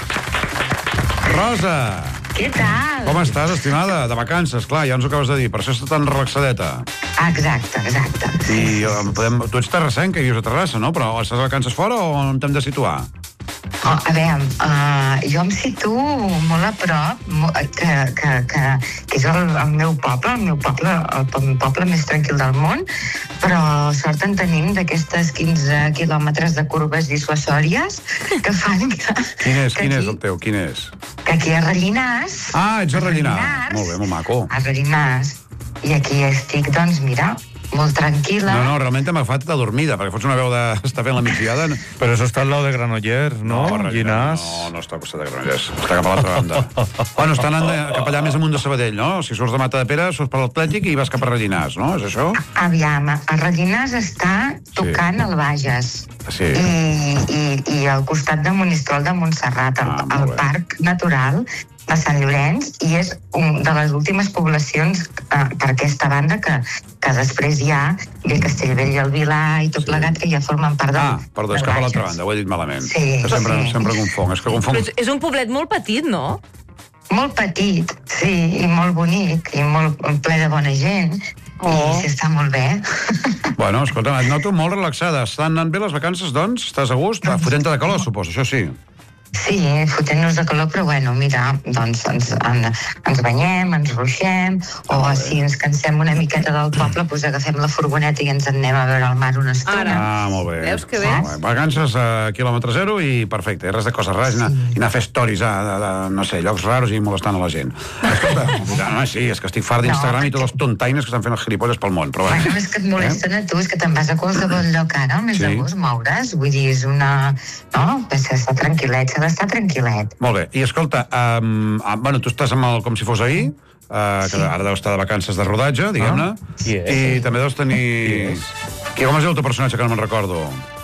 [SPEAKER 1] Rosa!
[SPEAKER 11] Què tal?
[SPEAKER 1] Com estàs, estimada? De vacances, clar, ja ens ho acabes de dir. Per això estàs tan relaxadeta.
[SPEAKER 11] Exacte, exacte.
[SPEAKER 1] I eh, podem... tu ets terrassenca i vius a Terrassa, no? Però estàs de vacances fora o on t'hem de situar?
[SPEAKER 11] Oh, a veure, uh, jo em situo molt a prop, mo- que, que, que, que és el, el meu poble, el meu poble, el, el poble més tranquil del món, però sort en tenim d'aquestes quinze quilòmetres de curves dissuasòries que fan que...
[SPEAKER 1] Quin és,
[SPEAKER 11] que
[SPEAKER 1] quin
[SPEAKER 11] aquí,
[SPEAKER 1] és el teu, quin és?
[SPEAKER 11] Que aquí a Rellinars...
[SPEAKER 1] Ah, ets a Rellinars.
[SPEAKER 11] Rellinars.
[SPEAKER 1] Molt bé, molt maco.
[SPEAKER 11] A Rellinars. I aquí estic, doncs, mira, molt tranquil·la.
[SPEAKER 1] No, no, realment t'hem agafat adormida, perquè fots una veu de... està fent la migdiada.
[SPEAKER 7] Pero eso está al lado de Granollers, ¿no?
[SPEAKER 1] Rellinars,
[SPEAKER 7] Llinars.
[SPEAKER 1] No, no està al costat de Granollers, està cap a l'altra banda. Bueno, està anant de, cap allà més amunt de Sabadell, no? Si surts de Mata de Pere, surts per l'Atlètic i vas cap a Rellinars, no? És això?
[SPEAKER 11] Aviam, a Rellinars està tocant el Bages.
[SPEAKER 1] Sí.
[SPEAKER 11] I, i, i al costat de Monistrol de Montserrat, el,
[SPEAKER 1] Ah, molt
[SPEAKER 11] el
[SPEAKER 1] bé.
[SPEAKER 11] Parc Natural de Sant Llorenç, i és un de les últimes poblacions eh, per aquesta banda que, que després hi ha ve Castellbell i el Vilar i tot
[SPEAKER 1] Sí.
[SPEAKER 11] plegat, que ja formen part del,
[SPEAKER 1] Ah, perdó, és
[SPEAKER 11] del
[SPEAKER 1] cap a l'altra
[SPEAKER 11] Bages.
[SPEAKER 1] banda, ho he dit malament.
[SPEAKER 11] Sí,
[SPEAKER 1] Que sempre,
[SPEAKER 11] sí.
[SPEAKER 1] sempre confong, és que confong...
[SPEAKER 4] Però és, és un poblet molt petit, no?
[SPEAKER 11] Molt petit, sí, i molt bonic, i molt ple de bona gent,
[SPEAKER 4] Oh.
[SPEAKER 11] i s'està molt bé.
[SPEAKER 1] Bueno, escolta, et noto molt relaxada. Estan anant bé les vacances, doncs? Estàs a gust? Ah, fotent-te de calor, suposo, això sí.
[SPEAKER 11] Sí, fotent-nos de calor, però bueno, mira, doncs ens, en, ens banyem, ens ruixem, o si ens cansem una miqueta del poble, doncs agafem la furgoneta i ens en anem a veure el mar una estona.
[SPEAKER 4] Ara.
[SPEAKER 1] Ah, molt bé.
[SPEAKER 4] Veus que bé?
[SPEAKER 1] Molt bé. Vacances a quilòmetre zero i perfecte, res de coses rares, sí. i anar a fer stories a, a, a, no sé, llocs raros i molestant a la gent. Escolta, no, sí, és que estic fart d'Instagram
[SPEAKER 11] No,
[SPEAKER 1] i tots els tontaines que estan fent els gilipolles pel món, però
[SPEAKER 11] Bueno,
[SPEAKER 1] bueno.
[SPEAKER 11] és que et molesten a tu, és que te'n vas a qualsevol lloc ara, al mes
[SPEAKER 1] Sí.
[SPEAKER 11] d'agost, moure's, vull dir, és una... No, pues s'ha d'estar tranquil·let, s'ha d'estar tranquil·let.
[SPEAKER 1] Molt bé, i escolta, um, ah, bueno, tu estàs amb el com si fos ahir, uh, que
[SPEAKER 11] Sí.
[SPEAKER 1] ara deus estar de vacances de rodatge, diguem-ne,
[SPEAKER 7] Qui és?
[SPEAKER 1] i també deus tenir... Qui, com es diu el teu personatge, que no me'n recordo?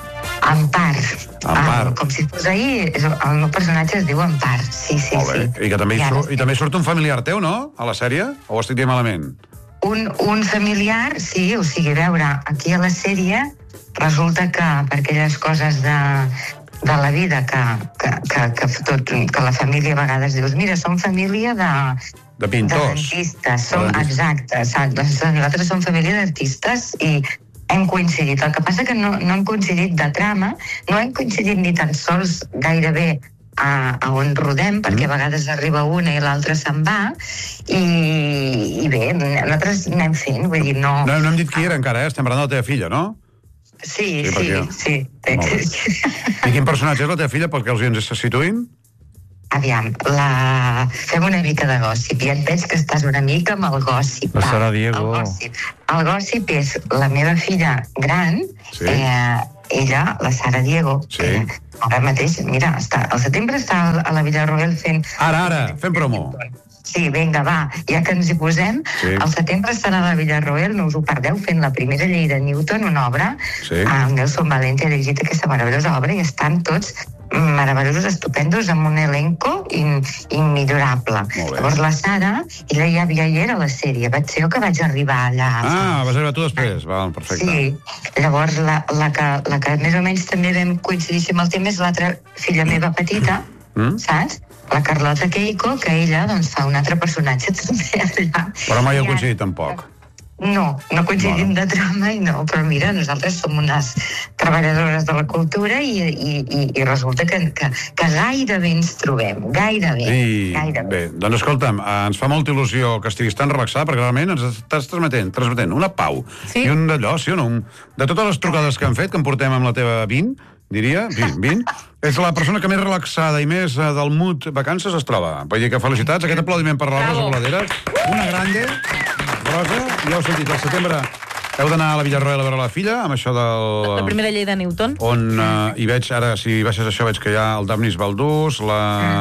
[SPEAKER 11] Ampar.
[SPEAKER 1] Ampar.
[SPEAKER 11] Ah, com si fos ahir, és- el meu personatge es diu Ampar, sí, sí,
[SPEAKER 1] Molt bé,
[SPEAKER 11] sí.
[SPEAKER 1] i que també hi,
[SPEAKER 11] ara
[SPEAKER 1] surt, i també hi surt un familiar teu, no?, a la sèrie? O ho estic dient malament?
[SPEAKER 11] Un, un familiar, sí, o sigui, a veure, aquí a la sèrie resulta que per aquelles coses de, de la vida que, que, que, que, tot, que la família a vegades dius, mira, som família de,
[SPEAKER 1] De
[SPEAKER 11] de
[SPEAKER 1] pintors.
[SPEAKER 11] dentistes, som,
[SPEAKER 1] De dentistes.
[SPEAKER 11] exacte, exacte, doncs nosaltres som família d'artistes i hem coincidit. El que passa que no, no hem coincidit de trama, no hem coincidit ni tan sols gairebé a, a on rodem, perquè a vegades arriba una i l'altra se'n va, i, i bé, nosaltres anem fent, vull dir, no...
[SPEAKER 1] No, no hem dit qui era encara, eh? Estem parlant de la teva filla, no?
[SPEAKER 11] Sí,
[SPEAKER 1] Sí,
[SPEAKER 11] sí,
[SPEAKER 1] perquè-
[SPEAKER 11] sí.
[SPEAKER 1] Molt bé. I quin personatge és la teva filla, perquè els oients se situïn?
[SPEAKER 11] aviam, la... fem una mica de gossip. Ja et veig que estàs una mica amb el gossip.
[SPEAKER 7] La Sara Diego.
[SPEAKER 11] El gossip. El gossip és la meva filla gran,
[SPEAKER 1] Sí.
[SPEAKER 11] eh, ella, la Sara Diego,
[SPEAKER 1] Sí.
[SPEAKER 11] eh, ara mateix, mira, està, al setembre està a la Villarroel fent...
[SPEAKER 1] Ara, ara, fem promo.
[SPEAKER 11] Sí, vinga, va, ja que ens hi posem,
[SPEAKER 1] Sí.
[SPEAKER 11] al setembre estarà a la Villarroel, no us ho perdeu, fent la primera llei de Newton, una obra,
[SPEAKER 1] Sí.
[SPEAKER 11] amb Nelson Valente ha dirigit aquesta meravellosa obra i estan tots meravellosos, estupendos, amb un elenco in, immillorable. Llavors la Sara, ella ja havia hi era a la sèrie, vaig ser jo que vaig arribar allà.
[SPEAKER 1] Ah, vas arribar tu després. Val, perfecte.
[SPEAKER 11] Sí, llavors la, la, que, la que més o menys també vam coincidir amb el tema és l'altra filla meva petita,
[SPEAKER 1] Mm?
[SPEAKER 11] saps? La Carlota Keiko, que ella doncs, fa un altre personatge també allà.
[SPEAKER 1] Però mai heu
[SPEAKER 11] I ara-
[SPEAKER 1] coincidit tampoc.
[SPEAKER 11] No, no coincidim de trama i no, però mira, nosaltres som unes treballadores de la cultura i, i, i, i resulta que, que, que gairebé ens trobem, gairebé,
[SPEAKER 1] I,
[SPEAKER 11] gairebé.
[SPEAKER 1] bé, doncs escolta'm, eh, ens fa molta il·lusió que estiguis tan relaxada, perquè realment ens estàs transmetent, transmetent una pau
[SPEAKER 4] Sí.
[SPEAKER 1] i un d'allò, sí o no? Un- De totes les trucades que hem fet, que em portem amb la teva vint, diria, vint, vint, és la persona que més relaxada i més eh, del mood vacances es troba. Vull dir que felicitats, aquest aplaudiment per la Rosa
[SPEAKER 4] Bravo.
[SPEAKER 1] Voladera, una grande, Rosa, ja heu sentit, al setembre heu d'anar a la Villarroel a veure la filla, amb això del...
[SPEAKER 4] La primera llei de Newton.
[SPEAKER 1] on uh, hi veig, ara, si baixes això, veig que hi ha el Daphnis Baldús, la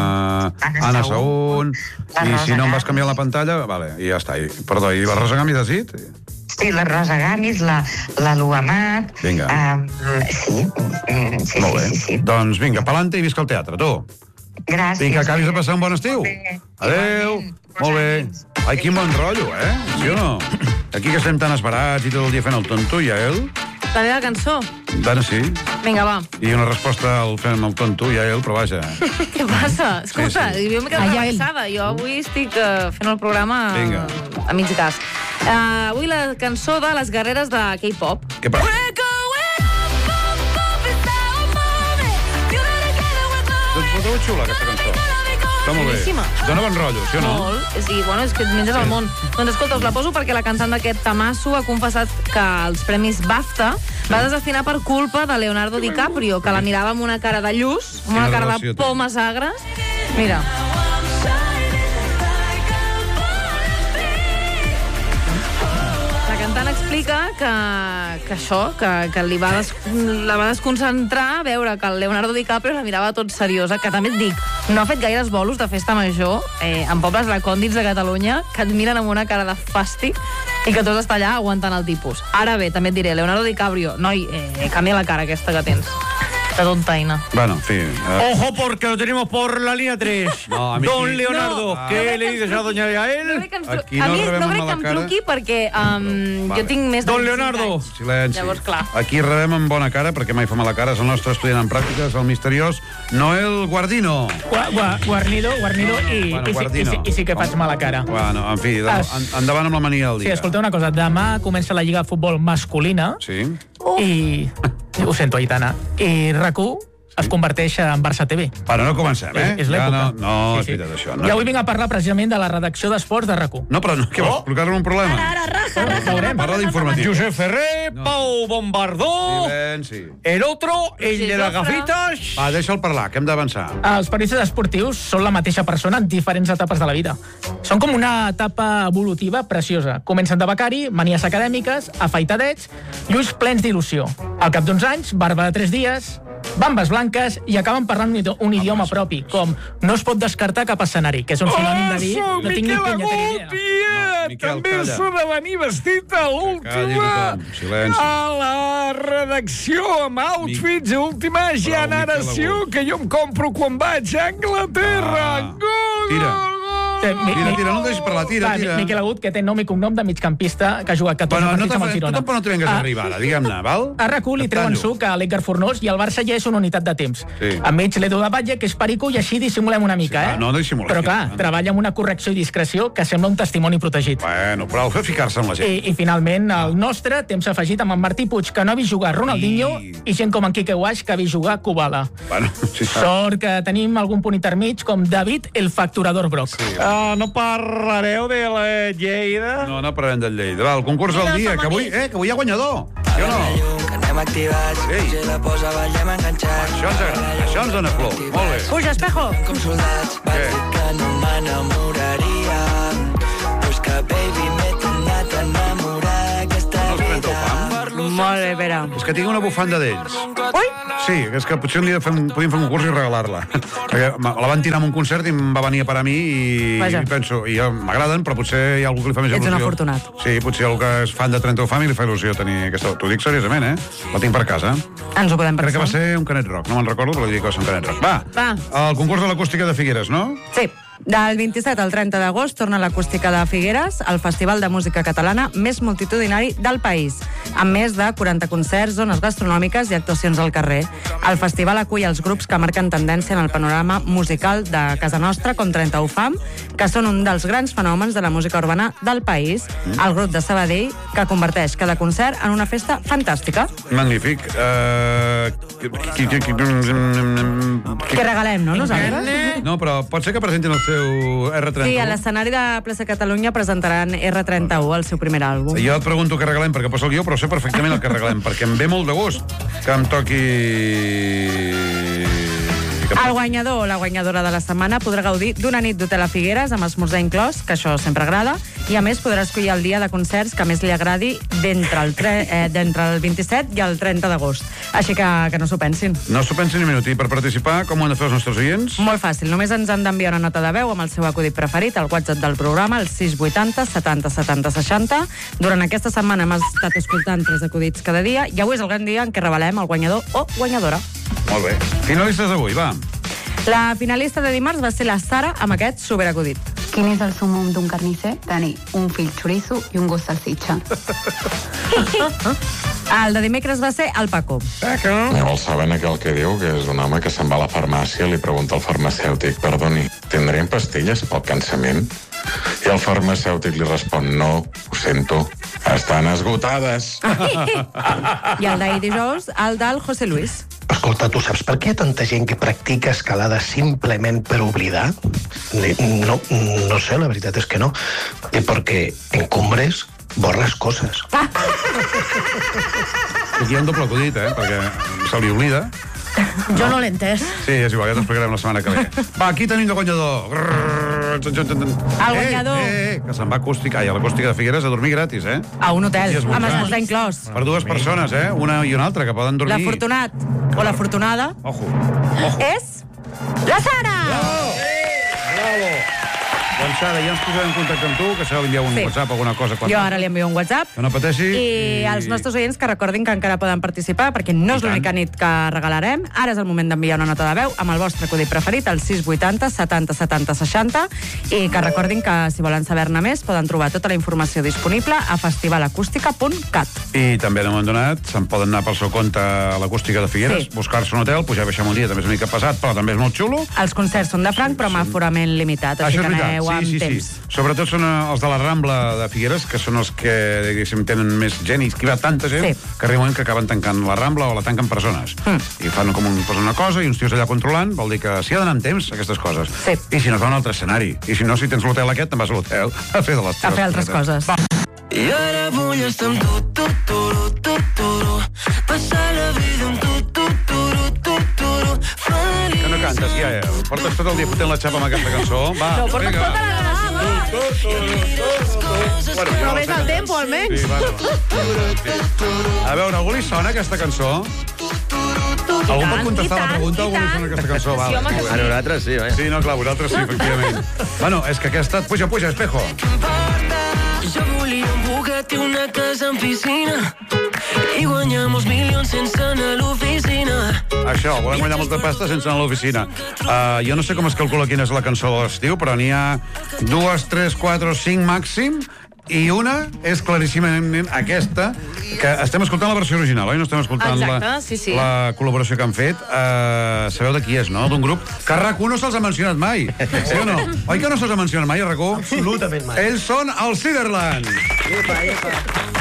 [SPEAKER 11] Anna
[SPEAKER 1] Anna
[SPEAKER 11] Saún,
[SPEAKER 1] Saún,
[SPEAKER 11] la
[SPEAKER 1] i
[SPEAKER 11] Rosa
[SPEAKER 1] si no em vas
[SPEAKER 11] Gamis.
[SPEAKER 1] canviar la pantalla, vale, i ja està. I, perdó, i la Rosa Gamis has dit?
[SPEAKER 11] Sí, la Rosa Gamis, la, la Lu Amat...
[SPEAKER 1] Vinga.
[SPEAKER 11] Um, sí, mm, sí,
[SPEAKER 1] Molt bé.
[SPEAKER 11] sí, sí, sí.
[SPEAKER 1] Doncs vinga, pa'lante i visca el teatre, tu.
[SPEAKER 11] Gràcies.
[SPEAKER 1] Vinga, acabis de passar un bon estiu.
[SPEAKER 11] Bé,
[SPEAKER 1] Adéu.
[SPEAKER 11] igualment.
[SPEAKER 1] Molt bé. Ai, quin bon rotllo, eh? Sí o no? Aquí que estem tan esperats i tot el dia fent el tonto, i a ell?
[SPEAKER 4] La meva cançó.
[SPEAKER 1] Bueno, sí.
[SPEAKER 4] Vinga, va.
[SPEAKER 1] I una resposta al fem el tonto, i a ell, però vaja.
[SPEAKER 4] Què passa? Escolta,
[SPEAKER 1] Sí, sí.
[SPEAKER 4] jo m'he quedat relaxada. Jo avui estic uh, fent el programa
[SPEAKER 1] Vinga.
[SPEAKER 4] uh, a mig gas. Uh, avui la cançó de les guerreres de K-pop.
[SPEAKER 1] Què passa? Doncs molt xula, aquesta cançó. Està molt bé.
[SPEAKER 4] Boníssima.
[SPEAKER 1] Dóna bon rotllo, sí o no?
[SPEAKER 4] Molt. Sí, bueno, és que et menges el món. Doncs escolta, us la poso perquè la cantant d'aquest tamasso ha confessat que els premis BAFTA va desafinar per culpa de Leonardo DiCaprio, que la mirava amb una cara de lluç, amb una
[SPEAKER 1] Quina
[SPEAKER 4] cara
[SPEAKER 1] relació
[SPEAKER 4] de
[SPEAKER 1] té?
[SPEAKER 4] pomes agres. Mira. La cantant explica que, que això, que, que li va des, la va desconcentrar veure que el Leonardo DiCaprio la mirava tot seriosa, que també et dic, no ha fet gaires bolos de festa major eh, en pobles recòndits de Catalunya que et miren amb una cara de fàstic i que tots està allà aguantant el tipus. Ara bé, també et diré, Leonardo DiCaprio, noi, eh, canvia la cara aquesta que tens. De tontaina.
[SPEAKER 1] Bueno, en fi... Eh,
[SPEAKER 2] Ojo, porque lo tenemos por la línea tres.
[SPEAKER 1] No, a mí
[SPEAKER 2] Don
[SPEAKER 1] sí.
[SPEAKER 2] Leonardo,
[SPEAKER 1] No.
[SPEAKER 2] ¿qué
[SPEAKER 4] No.
[SPEAKER 2] le dices a doña
[SPEAKER 4] No
[SPEAKER 2] Yael?
[SPEAKER 4] crec que em tru-
[SPEAKER 1] Aquí
[SPEAKER 4] a
[SPEAKER 1] no
[SPEAKER 4] mi
[SPEAKER 1] rebem
[SPEAKER 4] no
[SPEAKER 1] amb
[SPEAKER 4] crec
[SPEAKER 1] la
[SPEAKER 4] que em
[SPEAKER 1] cara.
[SPEAKER 4] truqui perquè um,
[SPEAKER 1] Vale.
[SPEAKER 4] jo tinc més de
[SPEAKER 2] Don
[SPEAKER 4] vint-i-cinc
[SPEAKER 2] Leonardo.
[SPEAKER 4] anys.
[SPEAKER 1] Silenci.
[SPEAKER 4] Llavors, clar.
[SPEAKER 1] Aquí rebem amb bona cara, perquè mai fa mala cara, és el nostre estudiant en pràctiques, el misteriós Noel Guardino.
[SPEAKER 12] Gua, gua, guarnido, guarnido,
[SPEAKER 1] No, no,
[SPEAKER 12] i,
[SPEAKER 1] bueno,
[SPEAKER 12] i, sí, i,
[SPEAKER 1] Guardino.
[SPEAKER 12] sí, i sí que faig mala cara.
[SPEAKER 1] Bueno, en fi, de,
[SPEAKER 12] Es-
[SPEAKER 1] en, endavant amb la mania del
[SPEAKER 12] Sí,
[SPEAKER 1] dia.
[SPEAKER 12] escolteu una cosa, demà comença la Lliga de Futbol masculina
[SPEAKER 1] Sí?
[SPEAKER 12] i... Ho sento, Aitana. I RAC u es converteix en Barça T V.
[SPEAKER 1] Però no comencem, eh?
[SPEAKER 12] És, és
[SPEAKER 1] Ja
[SPEAKER 12] l'època.
[SPEAKER 1] no, no és veritat, això. No.
[SPEAKER 12] I avui vinc a parlar precisament de la redacció d'esports de RAC u.
[SPEAKER 1] No, però no, què vols? Explicar-me un problema?
[SPEAKER 3] Ara, raja, raja.
[SPEAKER 12] Veurem.
[SPEAKER 1] Parla d'informatiu.
[SPEAKER 2] Josep Ferrer, Pau Bombardó,
[SPEAKER 1] Silenci.
[SPEAKER 2] el otro, el
[SPEAKER 4] Sí,
[SPEAKER 2] de las
[SPEAKER 4] Jofre.
[SPEAKER 2] gafitas.
[SPEAKER 1] Va, deixa'l parlar, que hem d'avançar.
[SPEAKER 12] Els periodistes esportius són la mateixa persona en diferents etapes de la vida. Són com una etapa evolutiva preciosa. Comencen de becari, manies acadèmiques, afaitadets i ulls plens d'il·lusió. Al cap d'uns anys, barba de tres dies, bambes blanques i acaben parlant un idi- un idioma propi, com no es pot descartar cap escenari, que és un sinònim de dir no tinc ni punyetera idea.
[SPEAKER 1] No, Miquel,
[SPEAKER 2] també
[SPEAKER 1] calla.
[SPEAKER 2] s'ha de venir vestit a
[SPEAKER 1] calli
[SPEAKER 2] l'última
[SPEAKER 1] tothom, silenci.
[SPEAKER 2] a la redacció amb outfits a última
[SPEAKER 1] Prou,
[SPEAKER 2] generació
[SPEAKER 1] Miquel,
[SPEAKER 2] que jo em compro quan vaig a Anglaterra.
[SPEAKER 1] Ah,
[SPEAKER 2] Gol,
[SPEAKER 1] tira.
[SPEAKER 2] gol, gol.
[SPEAKER 12] Eh, mi-
[SPEAKER 1] Tira,
[SPEAKER 12] mi-
[SPEAKER 1] tira, no em deixis parlar, tira,
[SPEAKER 12] Va,
[SPEAKER 1] tira.
[SPEAKER 12] Miquel Agut, que té nom i cognom de migcampista, que ha jugat catorze
[SPEAKER 1] Bueno, no
[SPEAKER 12] partits amb el
[SPEAKER 1] tu
[SPEAKER 12] Girona.
[SPEAKER 1] tampoc no t'hi vengues a
[SPEAKER 12] Ah,
[SPEAKER 1] arribar, ara, diguem-ne, val?
[SPEAKER 12] A RAC u li
[SPEAKER 1] Et
[SPEAKER 12] treuen
[SPEAKER 1] tallo.
[SPEAKER 12] suc a l'Edgar Fornós i el Barça ja és una unitat de temps.
[SPEAKER 1] Sí.
[SPEAKER 12] Enmig l'Edu de Batlle, que és perico, i així dissimulem una mica,
[SPEAKER 1] Sí,
[SPEAKER 12] eh?
[SPEAKER 1] clar, no dissimulem.
[SPEAKER 12] Però clar,
[SPEAKER 1] No.
[SPEAKER 12] treballa amb una correcció i discreció que sembla un testimoni protegit.
[SPEAKER 1] Bueno, prou fer ficar-se amb la gent.
[SPEAKER 12] I, I finalment, el nostre temps afegit amb en Martí Puig, que no ha vist jugar Ronaldinho,
[SPEAKER 1] I-
[SPEAKER 12] i gent com en Quique Guaix, que ha vist jugar Kubala.
[SPEAKER 1] Bueno, sí,
[SPEAKER 12] Sort que tenim algun punt intermig com David, el facturador Broc.
[SPEAKER 1] Sí.
[SPEAKER 2] Ah, no parlareu de la Lleida?
[SPEAKER 1] No, no parlem del Lleida. Va, el concurs del dia, que avui, eh, que avui hi ha guanyador. Sí o no?
[SPEAKER 13] Anem activats, si la posa ballem enganxats.
[SPEAKER 1] Això ens agrada, això ens dona flor. Molt bé.
[SPEAKER 3] Puja, Espejo.
[SPEAKER 13] Com soldats, vaig dir que no m'enamoraria. Però és que, baby, m'he tornat a enamorar aquesta vida.
[SPEAKER 3] Molt bé, Pere.
[SPEAKER 1] És que tinc una bufanda d'ells.
[SPEAKER 3] Ui!
[SPEAKER 1] Sí, és que potser un dia fem, podíem fer un concurs i regalar-la. Perquè la van tirar en un concert i em va venir a parar a mi i,
[SPEAKER 3] Vaja.
[SPEAKER 1] i penso, i jo m'agraden, però potser hi ha algú que li fa més
[SPEAKER 3] Ets
[SPEAKER 1] il·lusió.
[SPEAKER 3] un afortunat.
[SPEAKER 1] Sí, potser algú que és fan de trenta Fam i li fa il·lusió tenir aquesta... T'ho dic seriosament, eh? La tinc per casa.
[SPEAKER 3] Ens ho podem
[SPEAKER 1] Crec
[SPEAKER 3] pensar.
[SPEAKER 1] que va ser un Canet Rock, no me'n recordo, però dic que va ser un Canet Rock. Va,
[SPEAKER 3] Va.
[SPEAKER 1] el concurs de l'acústica de Figueres, no?
[SPEAKER 3] Sí. Del vint-i-set al trenta d'agost torna l'acústica de Figueres, el festival de música catalana més multitudinari del país, amb més de quaranta concerts, zones gastronòmiques i actuacions al carrer. El festival acull els grups que marquen tendència en el panorama musical de casa nostra, com trenta Fam, que són un dels grans fenòmens de la música urbana del país, el grup de Sabadell, que converteix cada concert en una festa fantàstica.
[SPEAKER 1] Magnífic. Uh, qui, qui, qui,
[SPEAKER 3] Que regalem, no, nosaltres?
[SPEAKER 1] No, però pot ser que presentin el seu erre trenta u?
[SPEAKER 3] Sí, a l'escenari de Plaça Catalunya presentaran erre trenta u, el seu primer àlbum.
[SPEAKER 1] Jo et pregunto què regalem perquè poso el guió, però sé perfectament el que regalem, perquè em ve molt de gust que em toqui...
[SPEAKER 3] El guanyador o la guanyadora de la setmana podrà gaudir d'una nit d'hotel a Figueres amb esmorzar inclòs, que això sempre agrada, i a més podrà escollir el dia de concerts que més li agradi d'entre el, tre... eh, d'entre el vint-i-set i el trenta d'agost. Així que, que no s'ho pensin.
[SPEAKER 1] No s'ho pensin ni un minut. I per participar, com ho han de fer els nostres oients?
[SPEAKER 3] Molt fàcil. Només ens han d'enviar una nota de veu amb el seu acudit preferit al WhatsApp del programa, el sis vuitanta setanta setanta seixanta. Durant aquesta setmana hem estat escoltant tres acudits cada dia i avui és el gran dia en què revelem el guanyador o guanyadora.
[SPEAKER 1] Molt bé. Finalistes d'avui, va.
[SPEAKER 3] La finalista de dimarts va ser la Sara amb aquest superacudit.
[SPEAKER 14] Quin és el sumum d'un carnisser? Tenir un fill xoriço i un gos salsitxa.
[SPEAKER 3] El de dimecres va ser el Paco.
[SPEAKER 15] Llavors saben aquell que diu que és un home que se'n va a la farmàcia i li pregunta al farmacèutic, perdoni, tindrem pastilles pel cansament? I el farmacèutic li respon, no, ho sento, estan esgotades.
[SPEAKER 3] I el d'ahir dijous, el del José Luis.
[SPEAKER 16] Escolta, tu saps per què hi ha tanta gent que practica escalada simplement per oblidar? No, no sé, la veritat és que no. I perquè en cumbres borres coses.
[SPEAKER 1] Aquí hi ha un doble acudit, eh? Perquè se li oblida.
[SPEAKER 3] Jo no l'he entès.
[SPEAKER 1] Sí, és igual, ja t'explicarem la setmana que ve. Va, aquí tenim el guanyador.
[SPEAKER 3] El guanyador.
[SPEAKER 1] Eh, eh, que se'n va acústica, ai, a l'acústica de Figueres a dormir gratis, eh?
[SPEAKER 3] A un hotel,
[SPEAKER 1] I esmorzar.
[SPEAKER 3] amb esmorzar inclòs.
[SPEAKER 1] Per dues persones, eh? Una i una altra, que poden dormir.
[SPEAKER 3] L'afortunat o l'afortunada
[SPEAKER 1] Ojo, ojo.
[SPEAKER 3] és la Sara!
[SPEAKER 1] Bravo! Bravo! Doncs Sara, ja ens posarem en contacte amb tu, que s'ha d'enviar un
[SPEAKER 3] Sí.
[SPEAKER 1] WhatsApp, alguna cosa. Quan...
[SPEAKER 3] Jo ara li envio un WhatsApp.
[SPEAKER 1] Que no pateixi.
[SPEAKER 3] I els nostres oients que recordin que encara poden participar, perquè no és l'única nit que regalarem. Ara és el moment d'enviar una nota de veu amb el vostre acudit preferit, el sis vuitanta setanta setanta seixanta, i que recordin que si volen saber-ne més poden trobar tota la informació disponible a festivalacústica punt cat.
[SPEAKER 1] I també en un moment donat se'n poden anar pel seu compte a l'acústica de Figueres,
[SPEAKER 3] Sí.
[SPEAKER 1] buscar-se un hotel, pujar i baixar un dia, també és una mica pesat, però també és molt xulo.
[SPEAKER 3] Els concerts són de franc, però amb aforament limitat, així
[SPEAKER 1] Això és
[SPEAKER 3] que
[SPEAKER 1] veritat,
[SPEAKER 3] aneu amb
[SPEAKER 1] sí, sí,
[SPEAKER 3] temps.
[SPEAKER 1] sí. Sobretot són els de la Rambla de Figueres, que són els que, diguéssim, tenen més gent, i que hi va tanta gent,
[SPEAKER 3] Sí.
[SPEAKER 1] que arriba un moment que acaben tancant la Rambla o la tanquen persones.
[SPEAKER 3] Mm.
[SPEAKER 1] I fan com un, posen una cosa i uns tios allà controlant, vol dir que s'hi ha d'anar amb temps, aquestes coses.
[SPEAKER 3] Sí.
[SPEAKER 1] I si no, es va a un altre escenari. I si no, si tens l'hotel aquest, te'n vas a l'hotel a fer de les teves
[SPEAKER 3] A fer altres coses.
[SPEAKER 1] Va.
[SPEAKER 13] I ara vull estar amb tu, tu, tu, tu, tu, tu, passar la vida amb tu, tu, tu, tu, tu, feliç.
[SPEAKER 1] Que no cantes, ja, ja. Portes tot el dia fotent la xapa amb aquesta cançó. Va,
[SPEAKER 3] No, porta,
[SPEAKER 1] vinga.
[SPEAKER 3] porta la gana, va.
[SPEAKER 1] Bueno, jo
[SPEAKER 3] No
[SPEAKER 1] no
[SPEAKER 3] ves
[SPEAKER 1] sé.
[SPEAKER 3] el tempo, almenys.
[SPEAKER 1] Sí, bueno. Sí. A veure, algú li sona aquesta cançó? Algú pot contestar la pregunta? Algú li sona aquesta cançó?
[SPEAKER 2] Sí, home, que sí.
[SPEAKER 5] A nosaltres sí, vaja.
[SPEAKER 1] Sí, no, clar, vosaltres sí, efectivament. Bueno, és que aquesta... Puja, puja, Espejo.
[SPEAKER 13] Jo volia un Bugatti, una casa amb piscina i guanyamos milions sense anar a l'oficina.
[SPEAKER 1] Això, volem guanyar molta pasta sense anar a l'oficina. Uh, jo no sé com es calcula quina és la cançó de l'estiu, però n'hi ha dues, tres, quatre, cinc màxim, i una és claríssimament aquesta, que estem escoltant la versió original, oi? No estem escoltant
[SPEAKER 4] Exacte,
[SPEAKER 1] la,
[SPEAKER 4] sí, sí.
[SPEAKER 1] la col·laboració que han fet. Uh, sabeu de qui és, no? D'un grup que a RAC u no se'ls ha mencionat mai. Sí o no? Oi que no se'ls ha mencionat mai a RAC u?
[SPEAKER 16] Absolutament mai.
[SPEAKER 1] Ells són els Ciderland.
[SPEAKER 16] Epa, epa.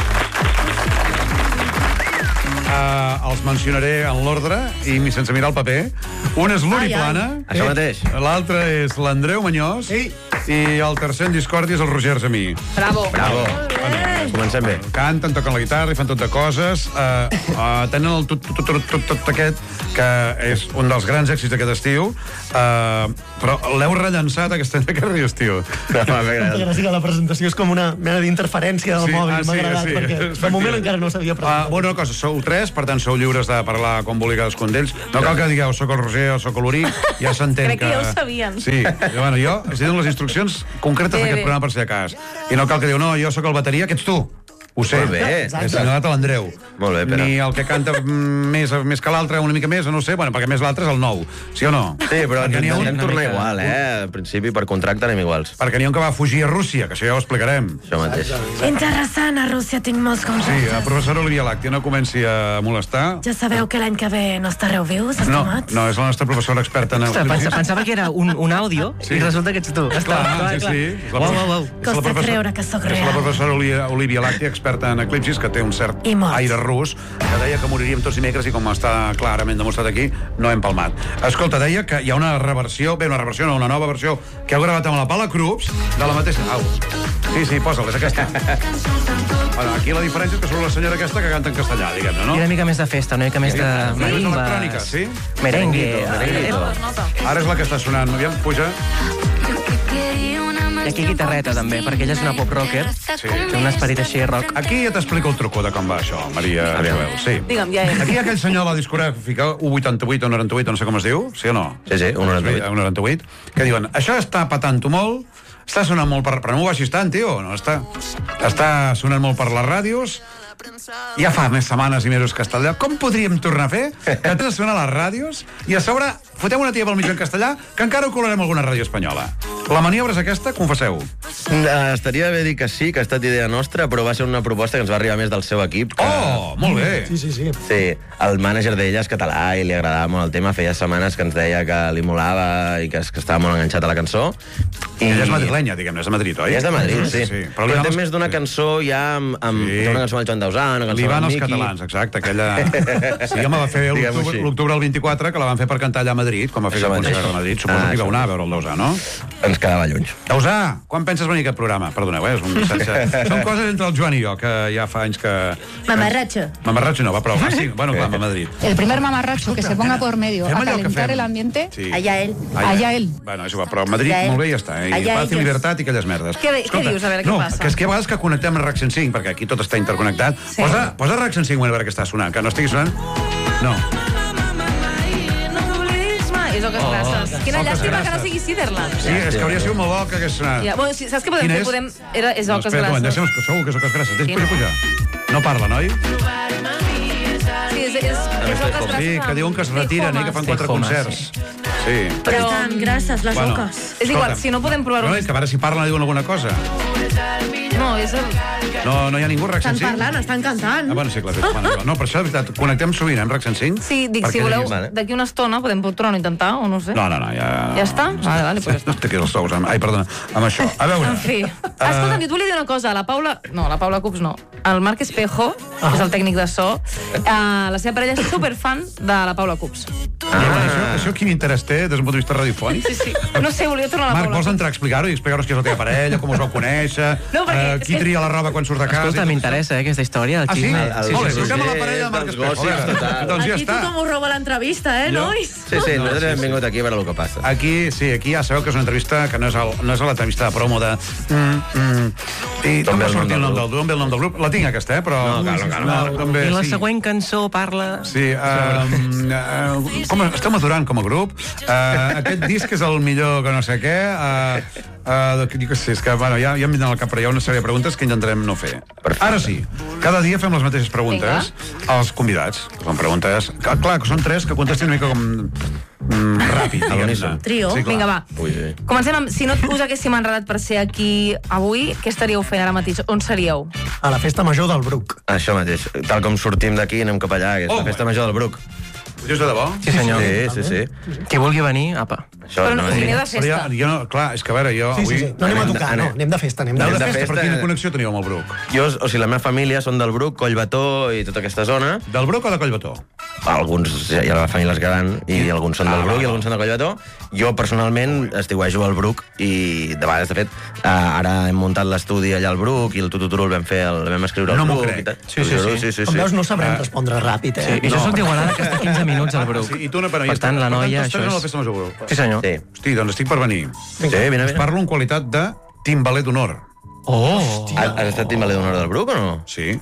[SPEAKER 1] Uh, els mencionaré en l'ordre i sense mirar el paper. Un és l'Uri
[SPEAKER 3] Ai, ai.
[SPEAKER 1] Plana.
[SPEAKER 5] Això mateix.
[SPEAKER 1] L'altre és l'Andreu Mañós.
[SPEAKER 16] Sí.
[SPEAKER 1] I el tercer en discòrdia és el Roger Argemí.
[SPEAKER 4] Bravo.
[SPEAKER 17] Bravo. Comencem bé.
[SPEAKER 1] Canten, toquen la guitarra i fan tot de coses. Uh, uh, tenen el tot, tot, tot, tot, tot aquest, que és un dels grans èxits d'aquest estiu, uh, però l'heu rellançat aquest any. Què rius, tio?
[SPEAKER 16] La presentació és com una mena d'interferència del
[SPEAKER 1] Sí,
[SPEAKER 16] mòbil.
[SPEAKER 1] ah,
[SPEAKER 16] M'ha
[SPEAKER 1] sí,
[SPEAKER 16] agradat,
[SPEAKER 1] sí,
[SPEAKER 16] perquè de
[SPEAKER 1] efectivament.
[SPEAKER 16] moment encara no s'havia
[SPEAKER 1] Uh,
[SPEAKER 16] presentat.
[SPEAKER 1] bueno, una cosa, sou tres, per tant sou lliures de parlar com vulgui cadascun d'ells. No cal que digueu, soc el Roger o soc l'Uri, ja s'entén
[SPEAKER 4] Crec que ja ho sabien.
[SPEAKER 1] Sí, bueno, jo els dono les instruccions concretes
[SPEAKER 4] Bé,
[SPEAKER 1] d'aquest
[SPEAKER 4] bé.
[SPEAKER 1] programa per si de cas. I no cal que diu, no, jo sóc el bateria, que ets tu. Ho sé,
[SPEAKER 17] Molt bé.
[SPEAKER 1] he assenyalat a l'Andreu.
[SPEAKER 17] Molt bé, Pere.
[SPEAKER 1] Ni el que canta més, més que l'altre, una mica més, no ho sé, bueno, perquè més l'altre és el nou, sí o no?
[SPEAKER 17] Sí, però
[SPEAKER 1] Perquè n'hi ha un-
[SPEAKER 17] intentem tornar igual, eh? Al principi, per contracte, anem iguals.
[SPEAKER 1] Perquè n'hi ha un que va fugir a Rússia, que això ja ho explicarem.
[SPEAKER 17] Això mateix.
[SPEAKER 18] Interessant, a Rússia tinc molts
[SPEAKER 1] Sí,
[SPEAKER 18] contactes.
[SPEAKER 1] la professora Olivia Làctia, no comenci a molestar.
[SPEAKER 18] Ja sabeu que l'any que ve no estareu vius,
[SPEAKER 1] No,
[SPEAKER 18] estimats?
[SPEAKER 1] no, és la nostra professora experta en...
[SPEAKER 19] Ostres, pensa, pensava que era un, un àudio
[SPEAKER 1] Sí.
[SPEAKER 19] i resulta que ets tu.
[SPEAKER 1] Clar, sí, sí. És la
[SPEAKER 19] Uau,
[SPEAKER 1] profe-
[SPEAKER 19] uau, uau.
[SPEAKER 1] és la
[SPEAKER 18] Costa
[SPEAKER 1] professora-
[SPEAKER 18] creure que sóc
[SPEAKER 1] És la
[SPEAKER 18] real.
[SPEAKER 1] professora Olivia, Olivia Làctia, experta en eclipsis, que té un cert
[SPEAKER 18] I molts.
[SPEAKER 1] aire rus, que deia que moriríem tots dimecres i com està clarament demostrat aquí, no hem palmat. Escolta, deia que hi ha una reversió, bé, una reversió, no, una nova versió, que heu gravat amb la Paula Krups, de la mateixa... Au. Sí, sí, posa-la, és aquesta. Bueno, aquí la diferència és que surt la senyora aquesta que canta en castellà, diguem-ne, no?
[SPEAKER 19] I una mica més de festa, una mica més de
[SPEAKER 1] Sí,
[SPEAKER 19] marimbas.
[SPEAKER 1] electrònica, sí?
[SPEAKER 19] Merengue.
[SPEAKER 1] Ara és la que està sonant. Aviam, puja.
[SPEAKER 19] I aquí guitarreta, també, perquè ella és una pop rocker.
[SPEAKER 1] Sí.
[SPEAKER 19] Té un esperit així rock.
[SPEAKER 1] Aquí ja t'explico el truco de com va això, Maria Joel. Sí.
[SPEAKER 4] Digue'm, ja és.
[SPEAKER 1] Aquí hi ha aquell senyor de la discogràfica U vuitanta-vuit o noranta-vuit, o no sé com es diu, sí o no?
[SPEAKER 17] Sí, sí, un noranta-vuit.
[SPEAKER 1] Un noranta-vuit, que diuen, això està patant-ho molt, està sonant molt per... Però no ho baixis tant, tio, no? Està, està sonant molt per les ràdios, ja fa més setmanes i mesos que està allà. Com podríem tornar a fer que t'has de sonar a les ràdios i a sobre fotem una tia pel mig en castellà que encara ho colarem a alguna ràdio espanyola? La maniobra és aquesta? Confesseu.
[SPEAKER 17] Uh, estaria bé dir que sí, que ha estat idea nostra, però va ser una proposta que ens va arribar més del seu equip. Que...
[SPEAKER 1] Oh, molt bé.
[SPEAKER 16] Sí, sí, sí.
[SPEAKER 17] Sí, el mànager d'ella és català i li agradava molt el tema. Feia setmanes que ens deia que li molava i que, es, que estava molt enganxat a la cançó. I...
[SPEAKER 1] Ella és madrilenya, diguem-ne, és de Madrid, oi?
[SPEAKER 17] Ella és de Madrid, sí.
[SPEAKER 1] sí.
[SPEAKER 17] Però, però té més d'una cançó ja amb... amb
[SPEAKER 1] Sí.
[SPEAKER 17] té una cançó amb el Joan Dausà, una cançó
[SPEAKER 1] Li van
[SPEAKER 17] amb
[SPEAKER 1] els
[SPEAKER 17] el Miki.
[SPEAKER 1] catalans, exacte, aquella... Sí, home, va fer
[SPEAKER 17] Diguem-ho
[SPEAKER 1] l'octubre
[SPEAKER 17] així.
[SPEAKER 1] l'octubre del vint-i-quatre, que la van fer per cantar allà a Madrid, com va fer
[SPEAKER 17] Això
[SPEAKER 1] el concert
[SPEAKER 17] mateix.
[SPEAKER 1] a Madrid. Suposo
[SPEAKER 17] Ah,
[SPEAKER 1] que hi
[SPEAKER 17] això
[SPEAKER 1] vau anar a veure el Dausà, no?
[SPEAKER 17] Ens quedava lluny.
[SPEAKER 1] Dausà, quan penses venir a aquest programa? Perdoneu, eh? És un missatge. Són coses entre el Joan i jo, que ja fa anys que...
[SPEAKER 20] Mamarracho.
[SPEAKER 1] Mamarratxo no, va, però... Ah, sí, bueno, clar, a Madrid.
[SPEAKER 20] El primer mamarracho que se ponga por medio
[SPEAKER 1] fem
[SPEAKER 20] a
[SPEAKER 1] allò que
[SPEAKER 20] calentar
[SPEAKER 1] fem.
[SPEAKER 20] el ambiente,
[SPEAKER 1] Sí.
[SPEAKER 20] allá él. Allá él.
[SPEAKER 1] Bueno, és igual, però a Madrid
[SPEAKER 20] Allà ell.
[SPEAKER 1] molt bé i ja està. I
[SPEAKER 20] Allà
[SPEAKER 1] paz i
[SPEAKER 20] ells.
[SPEAKER 1] libertat i aquelles merdes.
[SPEAKER 4] Què- què dius? A veure, què
[SPEAKER 1] no,
[SPEAKER 4] passa?
[SPEAKER 1] que és que a vegades que connectem amb RAC cent cinc, perquè aquí tot està interconnectat,
[SPEAKER 4] Sí.
[SPEAKER 1] posa, posa RAC cent cinc a veure què està sonant, que no estigui sonant... No.
[SPEAKER 4] És Oques Grasses. Quina
[SPEAKER 1] Oques
[SPEAKER 4] llàstima que no
[SPEAKER 1] Grasses.
[SPEAKER 4] sigui Siderland.
[SPEAKER 1] Sí, és que hauria sigut molt bo que hagués sonat.
[SPEAKER 4] Ja, bueno, sí, saps què podem
[SPEAKER 1] Quina
[SPEAKER 4] fer?
[SPEAKER 1] és?
[SPEAKER 4] Podem... Era, és
[SPEAKER 1] No,
[SPEAKER 4] Oques
[SPEAKER 1] espera, un moment,
[SPEAKER 4] Grasses.
[SPEAKER 1] deixem, segur que és Oques Grasses.
[SPEAKER 4] Sí,
[SPEAKER 1] Puja,
[SPEAKER 4] no?
[SPEAKER 1] puja. No parla, noi?
[SPEAKER 4] Sí, és, és, és Oques Grasses.
[SPEAKER 1] Sí, que diuen que es retiren i que fan quatre concerts. Sí.
[SPEAKER 20] Però estan grasses les
[SPEAKER 1] Bueno,
[SPEAKER 20] oques.
[SPEAKER 4] És igual,
[SPEAKER 1] escolta'm.
[SPEAKER 4] si no podem provar-ho...
[SPEAKER 1] No, és que a veure si parlen o diuen alguna cosa.
[SPEAKER 4] No, és el...
[SPEAKER 1] No, no hi ha ningú, RAC
[SPEAKER 20] Estan
[SPEAKER 1] cent cinc?
[SPEAKER 20] parlant, estan cantant.
[SPEAKER 1] Ah, bueno, sí, clar. Bueno, no, per això, de veritat, connectem sovint, eh, amb RAC cent cinc?
[SPEAKER 4] Sí, dic,
[SPEAKER 1] Perquè
[SPEAKER 4] si voleu,
[SPEAKER 1] diguis-
[SPEAKER 4] d'aquí una estona podem tornar a intentar, o no sé.
[SPEAKER 1] No, no, no, ja...
[SPEAKER 4] Ja està? Vale, vale, pues ja està.
[SPEAKER 1] No te quedes els sous, amb... Ai, perdona, amb això. A veure...
[SPEAKER 4] En fi. Escolta'm, jo et volia dir una cosa. La Paula... No, la Paula Cups no. El Marc Espejo, que és el tècnic de so, eh, la seva parella és superfan de la Paula Cups.
[SPEAKER 1] Ah. Això, això quin interès té des d'un punt de vista radiofònic?
[SPEAKER 4] Sí, sí. No sé, volia tornar a la
[SPEAKER 1] Marc,
[SPEAKER 4] Paula
[SPEAKER 1] vols
[SPEAKER 4] Cups.
[SPEAKER 1] entrar a explicar-ho i explicar-nos qui és la teva parella, com us vau conèixer,
[SPEAKER 4] No, perquè
[SPEAKER 1] eh,
[SPEAKER 4] és
[SPEAKER 1] qui
[SPEAKER 4] que-
[SPEAKER 1] tria la roba quan surt de casa...
[SPEAKER 19] Escolta, m'interessa, eh, aquesta història. El
[SPEAKER 1] Ah, sí?
[SPEAKER 19] xisme.
[SPEAKER 1] El, el, Molt bé, truquem a la parella de Marc Espejo. a veure. Doncs ja
[SPEAKER 20] Aquí
[SPEAKER 1] està.
[SPEAKER 20] tothom us roba l'entrevista, eh,
[SPEAKER 1] Jo-
[SPEAKER 20] nois?
[SPEAKER 17] Sí, sí, nosaltres hem vingut aquí a veure el que passa.
[SPEAKER 1] Aquí, sí, aquí ja sabeu que és una entrevista que no és, el, no és l'entrevista de promo de... Mm, mm. I
[SPEAKER 17] D'on
[SPEAKER 1] d'on
[SPEAKER 17] ve
[SPEAKER 1] va
[SPEAKER 17] el nom
[SPEAKER 1] sortir el
[SPEAKER 17] del
[SPEAKER 1] nom del grup? D'on ve el nom del grup? La tinc, aquesta, eh? Però...
[SPEAKER 17] No, cal, no cal, no cal.
[SPEAKER 1] També,
[SPEAKER 19] I la
[SPEAKER 1] sí.
[SPEAKER 19] següent cançó parla...
[SPEAKER 1] Sí, um, uh, com esteu madurant com a grup. Uh, aquest disc és el millor que no sé què. Uh, uh, jo què sé, és que bueno, ja, ja em vindran al cap, però hi ha una sèrie de preguntes que intentarem no fer. Ara sí, cada dia fem les mateixes preguntes als convidats. Són preguntes... Que, clar, que són tres que contestin una mica com... Mm, ràpid, diguem-ne.
[SPEAKER 20] Trio.
[SPEAKER 1] Sí, clar.
[SPEAKER 4] Vinga, va.
[SPEAKER 17] Ui, ui.
[SPEAKER 4] Comencem amb... Si no us haguéssim enredat per ser aquí avui, què estaríeu fent ara mateix? On seríeu?
[SPEAKER 16] A la festa major del Bruc.
[SPEAKER 17] Això mateix. Tal com sortim d'aquí, anem cap allà, que és
[SPEAKER 1] Oh,
[SPEAKER 17] la festa major del Bruc.
[SPEAKER 1] Ho dius de debò?
[SPEAKER 19] Sí, senyor.
[SPEAKER 17] Sí, sí, sí.
[SPEAKER 19] Qui vulgui venir, apa.
[SPEAKER 17] Això
[SPEAKER 4] Però no, si aneu de
[SPEAKER 1] Però jo,
[SPEAKER 4] festa.
[SPEAKER 1] jo no, clar, és que a veure, jo...
[SPEAKER 16] Sí, sí, sí. No anem a tocar, no. Anem de festa, anem de
[SPEAKER 1] Aneu de
[SPEAKER 16] festa.
[SPEAKER 1] festa, però quina connexió teníeu amb el Bruc?
[SPEAKER 17] Jo, o sigui, la meva família són del Bruc, Collbató i tota aquesta zona.
[SPEAKER 1] Del Bruc o de Collbató?
[SPEAKER 17] Alguns, hi ha la família gran, i alguns són del Bruc i alguns són de Collbató. Jo, personalment, estiuejo al Bruc i, de vegades, de fet, ara hem muntat l'estudi allà al Bruc i el tututuro el vam fer, el vam escriure al
[SPEAKER 1] No m'ho
[SPEAKER 17] Bruc.
[SPEAKER 1] crec.
[SPEAKER 17] i tal.
[SPEAKER 19] Sí, sí, sí.
[SPEAKER 17] sí, sí,
[SPEAKER 16] Com
[SPEAKER 17] sí.
[SPEAKER 16] veus, no sabrem respondre ràpid, eh?
[SPEAKER 19] Sí, i jo soc d'Igualada, que està a quinze minuts al Bruc.
[SPEAKER 1] Sí, i tu no, però
[SPEAKER 19] Per tant, la noia, això
[SPEAKER 1] és...
[SPEAKER 19] és...
[SPEAKER 1] la festa major Bruc.
[SPEAKER 19] Sí, senyor.
[SPEAKER 17] Sí.
[SPEAKER 1] Hosti, doncs estic per venir.
[SPEAKER 17] Sí, vine,
[SPEAKER 1] Us
[SPEAKER 17] vine.
[SPEAKER 1] parlo en qualitat de timbaler d'honor.
[SPEAKER 19] Oh!
[SPEAKER 17] Has, has estat timbaler d'honor del Bruc o no?
[SPEAKER 1] Sí.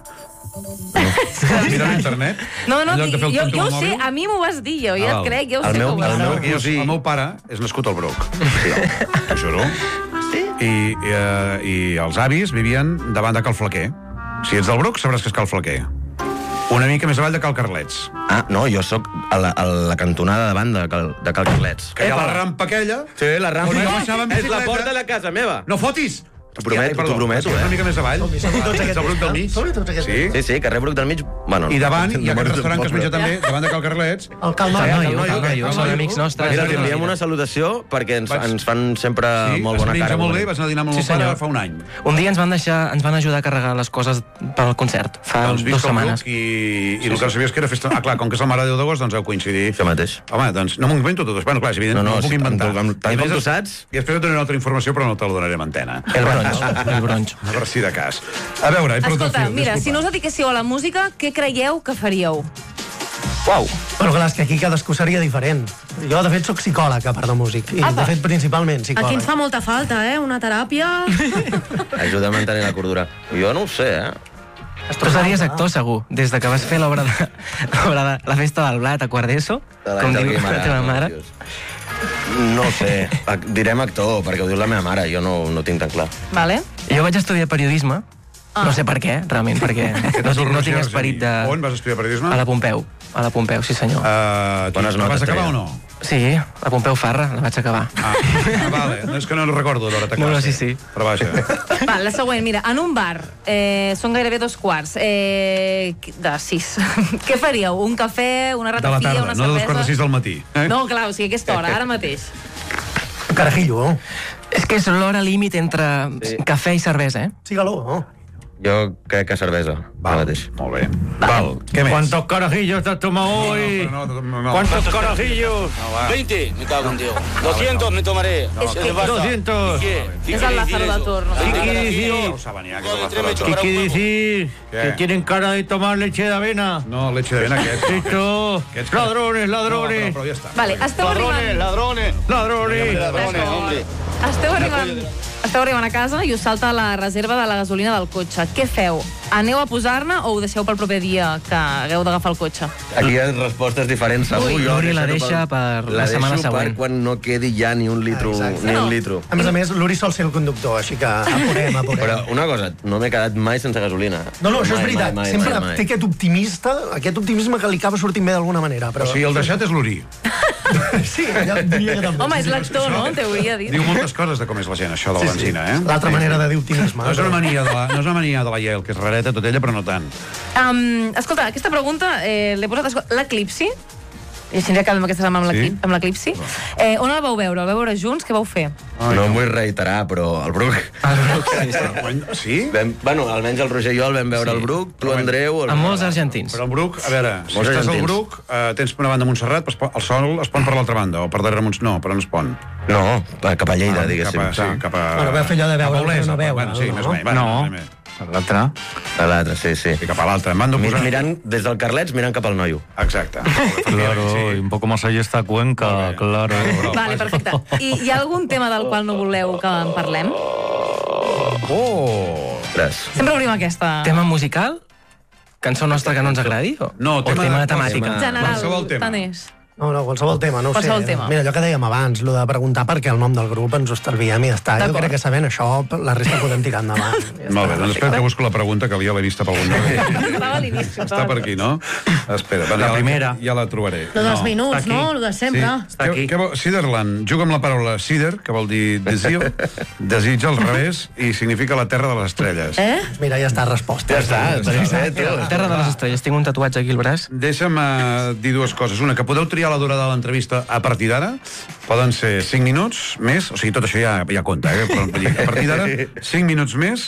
[SPEAKER 1] Mira a internet.
[SPEAKER 4] No, no,
[SPEAKER 1] en lloc de fer el
[SPEAKER 4] jo,
[SPEAKER 1] tonto
[SPEAKER 4] jo ho
[SPEAKER 1] amb el
[SPEAKER 4] sé,
[SPEAKER 1] mòbil.
[SPEAKER 4] a mi m'ho vas dir, jo ja
[SPEAKER 1] Ah,
[SPEAKER 4] et
[SPEAKER 1] val.
[SPEAKER 4] crec, ja ho
[SPEAKER 17] El
[SPEAKER 4] sé
[SPEAKER 17] meu-
[SPEAKER 4] que ho vas
[SPEAKER 17] el
[SPEAKER 4] dir.
[SPEAKER 17] meu
[SPEAKER 1] El,
[SPEAKER 17] cosí-
[SPEAKER 1] el meu pare és nascut al Bruc. Sí. T'ho juro. I, i, eh, I els avis vivien davant de Cal Flaquer. Si ets del Bruc, sabràs que és Cal Flaquer. Una mica més avall de Cal Carlets.
[SPEAKER 17] Ah, no, jo sóc a la, a la cantonada davant de Cal, de Cal Carlets.
[SPEAKER 1] Que hi ha la rampa aquella.
[SPEAKER 17] Sí, la rampa.
[SPEAKER 1] On jo baixava en
[SPEAKER 17] És la
[SPEAKER 1] bicicleta.
[SPEAKER 17] porta de la casa meva.
[SPEAKER 1] No fotis!
[SPEAKER 17] T'ho prometo, t'ho prometo,
[SPEAKER 1] Una
[SPEAKER 17] eh?
[SPEAKER 1] mica més avall.
[SPEAKER 16] Som-hi, som-hi tots
[SPEAKER 1] Ets
[SPEAKER 16] aquest
[SPEAKER 1] al Bruc del mig.
[SPEAKER 16] Som-hi tots aquest
[SPEAKER 1] Sí.
[SPEAKER 17] Sí, sí, carrer Bruc del Mig. Bueno,
[SPEAKER 1] I davant hi ha
[SPEAKER 17] no
[SPEAKER 1] aquest
[SPEAKER 17] me'n
[SPEAKER 1] restaurant que es menja
[SPEAKER 17] recordo.
[SPEAKER 1] també, davant de Cal Carlets.
[SPEAKER 16] El Cal Noio.
[SPEAKER 19] Cal Noio,
[SPEAKER 1] Noio,
[SPEAKER 19] Cal Noio,
[SPEAKER 1] Cal
[SPEAKER 19] són
[SPEAKER 1] Noio.
[SPEAKER 19] amics nostres.
[SPEAKER 17] Mira, li enviem una salutació perquè ens,
[SPEAKER 1] Vaig-
[SPEAKER 17] ens fan sempre
[SPEAKER 1] Sí,
[SPEAKER 17] molt
[SPEAKER 1] vas
[SPEAKER 17] bona
[SPEAKER 1] menjar
[SPEAKER 17] cara.
[SPEAKER 1] molt bé, vas anar a dinar amb el
[SPEAKER 19] Sí,
[SPEAKER 1] meu pare
[SPEAKER 19] senyor.
[SPEAKER 1] fa un any.
[SPEAKER 19] Un dia ens van deixar, ens van ajudar a carregar les coses pel concert, fa
[SPEAKER 1] Doncs
[SPEAKER 19] dues
[SPEAKER 1] visca el
[SPEAKER 19] setmanes.
[SPEAKER 1] Bruc i, i el que no sabies que era festa... Ah, clar, com que és el Mare de Déu d'agost, doncs heu coincidit.
[SPEAKER 17] Això mateix.
[SPEAKER 1] Home, doncs no m'ho invento tot. Bueno, clar, és evident,
[SPEAKER 17] No,
[SPEAKER 1] no,
[SPEAKER 17] no,
[SPEAKER 1] no, ho puc
[SPEAKER 17] sí,
[SPEAKER 1] inventar.
[SPEAKER 17] tant- tant
[SPEAKER 1] I
[SPEAKER 17] com
[SPEAKER 1] més-
[SPEAKER 17] tu saps.
[SPEAKER 1] I després et donaré una altra informació, però no te la donaré en antena.
[SPEAKER 19] El bronx, el bronx.
[SPEAKER 1] A veure si de cas. A veure, he perdut el
[SPEAKER 4] Escolta,
[SPEAKER 1] fil,
[SPEAKER 4] mira,
[SPEAKER 1] disculpa.
[SPEAKER 4] si no us dediquéssiu a la música, què creieu que faríeu?
[SPEAKER 17] Uau.
[SPEAKER 16] Bueno, clar, és que aquí cadascú seria diferent. Jo, de fet, sóc psicòleg, a part de músic. I,
[SPEAKER 20] Apa.
[SPEAKER 16] de fet, principalment
[SPEAKER 20] Aquí
[SPEAKER 16] psicòleg.
[SPEAKER 20] ens fa molta falta, eh? Una teràpia...
[SPEAKER 17] Ajuda a mantenir la cordura. Jo no ho sé, eh?
[SPEAKER 19] Tu series actor, segur, des de que vas fer l'obra de, l'obra de la festa del blat a quart d'ESO,
[SPEAKER 17] De
[SPEAKER 19] com
[SPEAKER 17] l'Àngel
[SPEAKER 19] diu la
[SPEAKER 17] Guimarà,
[SPEAKER 19] teva
[SPEAKER 17] no,
[SPEAKER 19] mare.
[SPEAKER 17] Dios. No ho sé. Ac- Direm actor, perquè ho diu la meva mare. Jo no, no ho tinc tan clar.
[SPEAKER 4] Vale?
[SPEAKER 19] Jo vaig estudiar periodisme,
[SPEAKER 4] Ah.
[SPEAKER 19] no sé per què, realment, perquè no, no tinc esperit de...
[SPEAKER 1] On vas estudiar periodisme?
[SPEAKER 19] A la Pompeu, a la Pompeu, sí senyor.
[SPEAKER 1] Uh,
[SPEAKER 17] Bones
[SPEAKER 1] la
[SPEAKER 17] notes,
[SPEAKER 1] vas acabar
[SPEAKER 17] treia.
[SPEAKER 1] o no?
[SPEAKER 19] Sí, la Pompeu Farra, la vaig acabar.
[SPEAKER 1] Ah, ah vale. No, és que no recordo l'hora de classe.
[SPEAKER 19] No, no, sí, sí.
[SPEAKER 1] Però vaja.
[SPEAKER 4] Va, la següent, mira, en un bar, eh, són gairebé dos quarts, eh, de sis. Què faríeu? Un cafè, una
[SPEAKER 1] De la
[SPEAKER 4] ratafia,
[SPEAKER 1] tarda,
[SPEAKER 4] una
[SPEAKER 1] no de dos
[SPEAKER 4] cervesa?
[SPEAKER 1] quarts de sis del matí. Eh?
[SPEAKER 4] No, clar, o sigui, a aquesta hora, ara mateix.
[SPEAKER 16] Carajillo, oh.
[SPEAKER 19] És que és l'hora límit entre
[SPEAKER 17] Sí.
[SPEAKER 19] cafè i cervesa, eh?
[SPEAKER 16] Sígalo, oh.
[SPEAKER 17] Jo crec que cervesa.
[SPEAKER 1] Val,
[SPEAKER 17] mateix.
[SPEAKER 1] molt bé. Val, què més?
[SPEAKER 2] ¿Cuántos carajillos te has tomado hoy?
[SPEAKER 1] No, no, no, no.
[SPEAKER 2] ¿Cuántos carajillos?
[SPEAKER 1] No, va.
[SPEAKER 21] veinte, me cago en Dios. doscientos me tomaré.
[SPEAKER 4] Es
[SPEAKER 21] ¿Qué
[SPEAKER 4] que-
[SPEAKER 21] te pasa?
[SPEAKER 2] doscientos.
[SPEAKER 21] ¿Y qué? ¿Qué
[SPEAKER 4] Es
[SPEAKER 21] quiere
[SPEAKER 4] el
[SPEAKER 21] decir
[SPEAKER 4] Lázaro
[SPEAKER 21] eso?
[SPEAKER 4] de turno.
[SPEAKER 21] veinte
[SPEAKER 2] ¿Qué quiere
[SPEAKER 21] carajillos,
[SPEAKER 2] decir?
[SPEAKER 1] No saben ni a què
[SPEAKER 21] dos
[SPEAKER 1] se
[SPEAKER 21] de
[SPEAKER 1] va
[SPEAKER 21] tres me
[SPEAKER 1] fer
[SPEAKER 2] ¿Qué
[SPEAKER 21] chupará
[SPEAKER 2] quiere
[SPEAKER 21] un huevo.
[SPEAKER 2] decir?
[SPEAKER 1] ¿Qué?
[SPEAKER 2] Que tienen cara de tomar leche de avena.
[SPEAKER 1] No, leche de avena, aquest.
[SPEAKER 2] Esto,
[SPEAKER 1] Aquests-
[SPEAKER 2] ladrones,
[SPEAKER 1] No,
[SPEAKER 2] ladrones.
[SPEAKER 1] però, però ja està.
[SPEAKER 4] Vale, esteu
[SPEAKER 2] Ladrones,
[SPEAKER 4] arribant,
[SPEAKER 2] ladrones, ladrones.
[SPEAKER 21] Ladrones, hombre.
[SPEAKER 4] esteu arribant, esteu arribant a casa i us salta la reserva de la gasolina del cotxe. Què feu? Aneu a posar-ne o ho deixeu pel proper dia que hagueu d'agafar el cotxe?
[SPEAKER 17] Aquí hi ha respostes diferents, segur.
[SPEAKER 19] Ui,
[SPEAKER 17] Jo
[SPEAKER 19] l'Uri la
[SPEAKER 17] deixo
[SPEAKER 19] deixa per la setmana
[SPEAKER 17] deixo
[SPEAKER 19] següent.
[SPEAKER 17] per quan no quedi ja ni un litro.
[SPEAKER 16] Exacte.
[SPEAKER 17] Ni
[SPEAKER 4] No.
[SPEAKER 17] un litro.
[SPEAKER 16] A més a més, l'Uri sol ser el conductor, així que apurem, apurem.
[SPEAKER 17] Però una cosa, no m'he quedat mai sense gasolina.
[SPEAKER 16] No, no, això és
[SPEAKER 17] Mai,
[SPEAKER 16] veritat.
[SPEAKER 17] mai, mai,
[SPEAKER 16] Sempre
[SPEAKER 17] mai, mai.
[SPEAKER 16] té aquest optimista, aquest optimisme que li acaba sortint bé d'alguna manera. Però...
[SPEAKER 1] O sigui, el deixat és l'Uri.
[SPEAKER 16] Sí, ja diria que també.
[SPEAKER 4] Home, és l'actor, no? En teoria dit.
[SPEAKER 1] Diu moltes coses de com és la gent, això de la benzina, eh?
[SPEAKER 16] L'altra manera de dir optimisme.
[SPEAKER 1] No és una mania de la, no és una mania de la Yale, que és rareta tot ella, però no tant.
[SPEAKER 4] Um, escolta, aquesta pregunta eh, l'he posat... escolta, L'Eclipsi, i així ja acabem aquesta setmana amb
[SPEAKER 1] Sí?
[SPEAKER 4] l'Eclip- amb l'Eclipsi. Eh, on el vau veure? El vau veure junts? Què vau fer?
[SPEAKER 17] No em vull reiterar, però el Bruc...
[SPEAKER 19] Sí, sí.
[SPEAKER 1] Sí?
[SPEAKER 17] Vam, bueno, almenys el Roger i jo el vam veure
[SPEAKER 19] Sí.
[SPEAKER 17] al Bruc, tu, Andreu... El...
[SPEAKER 19] Amb molts argentins.
[SPEAKER 1] Però el Bruc, a veure, si
[SPEAKER 17] Molts
[SPEAKER 1] estàs al
[SPEAKER 17] argentins.
[SPEAKER 1] Bruc, eh, tens per una banda Montserrat, però es pon- el sol es pon per l'altra banda, o per darrere Monts... No, però no es pon.
[SPEAKER 17] No, cap a Lleida,
[SPEAKER 1] Ah,
[SPEAKER 17] diguéssim.
[SPEAKER 1] Cap a, sí, cap a...
[SPEAKER 16] Bueno, vau fer allò de veure
[SPEAKER 1] cap a Olesa,
[SPEAKER 16] el que no veure,
[SPEAKER 1] Bueno, sí,
[SPEAKER 16] no?
[SPEAKER 1] més o menys. Va,
[SPEAKER 2] No.
[SPEAKER 1] més o menys.
[SPEAKER 2] L'altre.
[SPEAKER 17] A l'altre, sí, sí.
[SPEAKER 1] I cap a l'altre. Em van de
[SPEAKER 17] Mi-
[SPEAKER 1] posar...
[SPEAKER 17] Mirant des del Carlets, mirant cap al Noio.
[SPEAKER 1] Exacte.
[SPEAKER 7] Claro, y
[SPEAKER 1] Sí.
[SPEAKER 7] un poco más allá está Cuenca, claro.
[SPEAKER 4] Vale, perfecte. I hi ha algun tema del qual no voleu que en parlem?
[SPEAKER 1] Oh!
[SPEAKER 17] Ostres.
[SPEAKER 4] Sempre obrim aquesta.
[SPEAKER 19] Tema musical? Cançó nostra que no ens agradi? O,
[SPEAKER 1] No,
[SPEAKER 19] o
[SPEAKER 1] tema
[SPEAKER 19] tema
[SPEAKER 1] de-
[SPEAKER 19] de temàtica?
[SPEAKER 17] tema-
[SPEAKER 4] General,
[SPEAKER 1] qualsevol tema.
[SPEAKER 4] tant és.
[SPEAKER 16] No, no, qualsevol tema, no ho
[SPEAKER 4] Qualsevol
[SPEAKER 16] sé.
[SPEAKER 4] tema.
[SPEAKER 16] Mira, allò que dèiem abans, lo de preguntar per què el nom del grup ens ho estalviem i ja està. Jo crec que sabent això, la resta podem tirar endavant.
[SPEAKER 1] Molt bé, doncs espera que busco la pregunta, que ja l'he vista per algun lloc.
[SPEAKER 4] Estava a l'inici.
[SPEAKER 1] Està per aquí, no? Espera, va,
[SPEAKER 10] La
[SPEAKER 1] ja
[SPEAKER 10] primera.
[SPEAKER 1] Ja la trobaré.
[SPEAKER 20] Lo dels minuts,
[SPEAKER 10] aquí.
[SPEAKER 20] no? Lo de sempre.
[SPEAKER 1] Què, què vol... Siderland juga amb la paraula Sider, que vol dir desir, desig al revés, i significa la terra de les estrelles.
[SPEAKER 20] Eh?
[SPEAKER 16] Mira, ja està, resposta.
[SPEAKER 17] Ja està, ja està, tio.
[SPEAKER 19] Terra de les estrelles, tinc un tatuatge aquí al braç.
[SPEAKER 1] Deixa'm uh, dir dues coses. Una, que podeu triar la durada de l'entrevista a partir d'ara. Poden ser cinc minuts més, o sigui, tot això ja, ja compta, eh? Però, vull dir, a partir d'ara, cinc minuts més,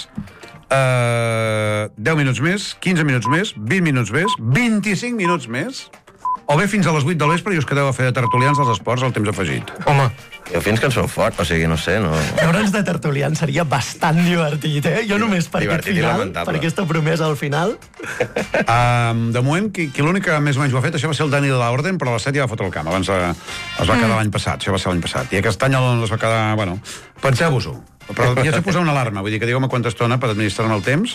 [SPEAKER 1] uh, deu minuts més, quinze minuts més, vint minuts més, vint-i-cinc minuts més, o bé fins a les vuit del vespre i us quedeu a fer de tertulians dels esports al temps afegit.
[SPEAKER 17] Home, jo fins que en sou fort, o sigui, no sé, no...
[SPEAKER 16] Veure'ns de tertulians seria bastant divertit, eh? Jo només per aquest
[SPEAKER 17] Divertit i
[SPEAKER 16] final,
[SPEAKER 17] lamentable.
[SPEAKER 16] per aquesta promesa al final.
[SPEAKER 1] Um, de moment, qui, qui l'únic que més o menys ho ha fet, això va ser el Dani de l'Orden, però a les set ja va fotre el camp. Abans eh, es va quedar l'any passat, això va ser l'any passat. I aquest any es va quedar, bueno, penseu-vos-ho. Però ja s'ha posat una alarma, vull dir que digueu-me quanta estona per administrar-me el temps.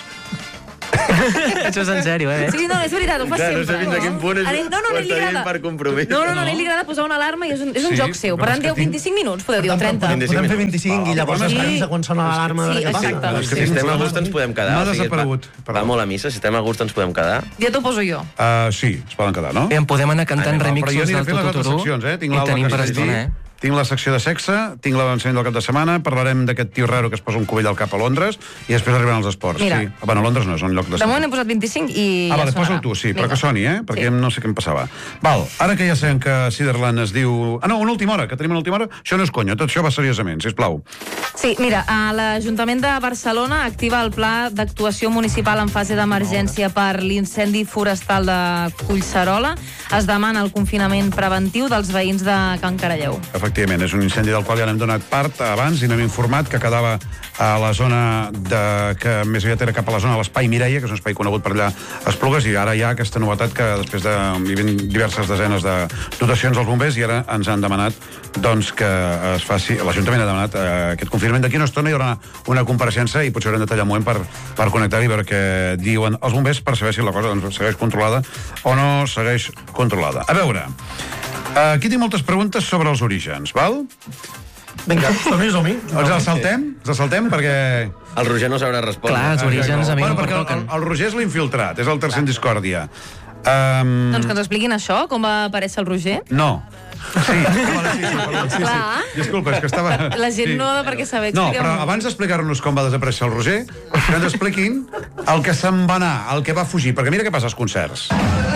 [SPEAKER 19] Això és en sèrio, eh?
[SPEAKER 4] Sí, no, és veritat, ho fa
[SPEAKER 17] Ja,
[SPEAKER 4] sempre.
[SPEAKER 17] no sé fins a quin punt és,
[SPEAKER 4] A ell- no, no,
[SPEAKER 17] ho
[SPEAKER 4] a ell li
[SPEAKER 17] està dient
[SPEAKER 4] agrada.
[SPEAKER 17] per compromís.
[SPEAKER 4] No, no, no, a ell li agrada posar una alarma i és un, és un
[SPEAKER 1] Sí,
[SPEAKER 4] joc seu. Per
[SPEAKER 1] però
[SPEAKER 4] tant,
[SPEAKER 1] és que
[SPEAKER 4] dieu
[SPEAKER 1] tinc-
[SPEAKER 4] vint-i-cinc minuts, podeu dir, o trenta.
[SPEAKER 16] Podem fer vint-i-cinc i llavors
[SPEAKER 1] Sí.
[SPEAKER 16] es pensa quan sona l'alarma.
[SPEAKER 4] Sí,
[SPEAKER 16] de què passa.
[SPEAKER 4] exacte.
[SPEAKER 1] És que
[SPEAKER 17] Si
[SPEAKER 1] tinc
[SPEAKER 17] estem a
[SPEAKER 1] un
[SPEAKER 17] gust ens podem quedar.
[SPEAKER 1] M'ha
[SPEAKER 17] o sigui,
[SPEAKER 1] desaparegut.
[SPEAKER 17] Va, va molt a missa, si estem a gust ens podem quedar.
[SPEAKER 4] Ja t'ho poso jo.
[SPEAKER 1] Uh, sí, es poden quedar, no?
[SPEAKER 19] Bé, en podem anar cantant
[SPEAKER 17] Anem,
[SPEAKER 1] Però jo
[SPEAKER 19] remixos
[SPEAKER 1] aniré
[SPEAKER 19] del
[SPEAKER 1] fent les altres
[SPEAKER 19] Tututuru
[SPEAKER 1] seccions, eh? Tinc
[SPEAKER 19] i
[SPEAKER 1] l'Alba
[SPEAKER 19] tenim per
[SPEAKER 1] Castellví,
[SPEAKER 19] estona, eh?
[SPEAKER 1] tinc la secció de sexe, tinc l'avançament del cap de setmana, parlarem d'aquest tio raro que es posa un cubell al cap a Londres i després arribaran els esports.
[SPEAKER 4] Mira.
[SPEAKER 1] Sí. Bueno, Londres no, és un lloc de...
[SPEAKER 4] De moment he posat vint-i-cinc i
[SPEAKER 1] Ah,
[SPEAKER 4] ja
[SPEAKER 1] vale,
[SPEAKER 4] sonarà.
[SPEAKER 1] posa-ho tu, sí, però
[SPEAKER 4] Vinga.
[SPEAKER 1] que soni, eh? Perquè no sé què em passava. Val, ara que ja sabem que Siderland es diu... Ah, no, una última hora, que tenim una última hora. Això no és conya, tot això va seriosament, sisplau.
[SPEAKER 4] Sí, mira, a l'Ajuntament de Barcelona activa el pla d'actuació municipal en fase d'emergència per l'incendi forestal de Collserola. Es demana el confinament preventiu dels veïns de Can Caralleu.
[SPEAKER 1] Efectivament, és un incendi del qual ja n'hem donat part abans i n'hem informat que quedava a la zona de, que més aviat era cap a la zona de l'Espai Mireia, que és un espai conegut per allà a Esplugues, i ara hi ha aquesta novetat que després de diverses desenes de dotacions als bombers i ara ens han demanat doncs, que es faci, l'Ajuntament ha demanat eh, aquest confinament. D'aquí una estona hi haurà una compareixença i potser haurem de tallar un moment per, per connectar i veure què diuen els bombers per saber si la cosa doncs, segueix controlada o no segueix controlada. A veure, aquí tinc moltes preguntes sobre els orígens, val?
[SPEAKER 16] Vinga, som-hi, som-hi.
[SPEAKER 1] Els el saltem? Els el saltem perquè...
[SPEAKER 17] El Roger no sabrà respondre.
[SPEAKER 19] Clar, els orígens a mi
[SPEAKER 1] bueno,
[SPEAKER 19] no em
[SPEAKER 1] perquè el,
[SPEAKER 19] pertoquen.
[SPEAKER 1] el Roger és l'infiltrat, és el tercer en discòrdia. Um...
[SPEAKER 4] Doncs que ens expliquin això, com va aparèixer el Roger.
[SPEAKER 1] No. Sí, vale, sí, sí, perdó, sí,
[SPEAKER 4] Clar.
[SPEAKER 1] sí. Disculpa, és que estava...
[SPEAKER 4] La gent
[SPEAKER 1] sí.
[SPEAKER 4] no ha de per què saber.
[SPEAKER 1] No,
[SPEAKER 4] Expliqueu-m'ho.
[SPEAKER 1] però abans d'explicar-nos com va desaparèixer el Roger, que ens expliquin el que se'n va anar, el que va fugir, perquè mira què passa als concerts.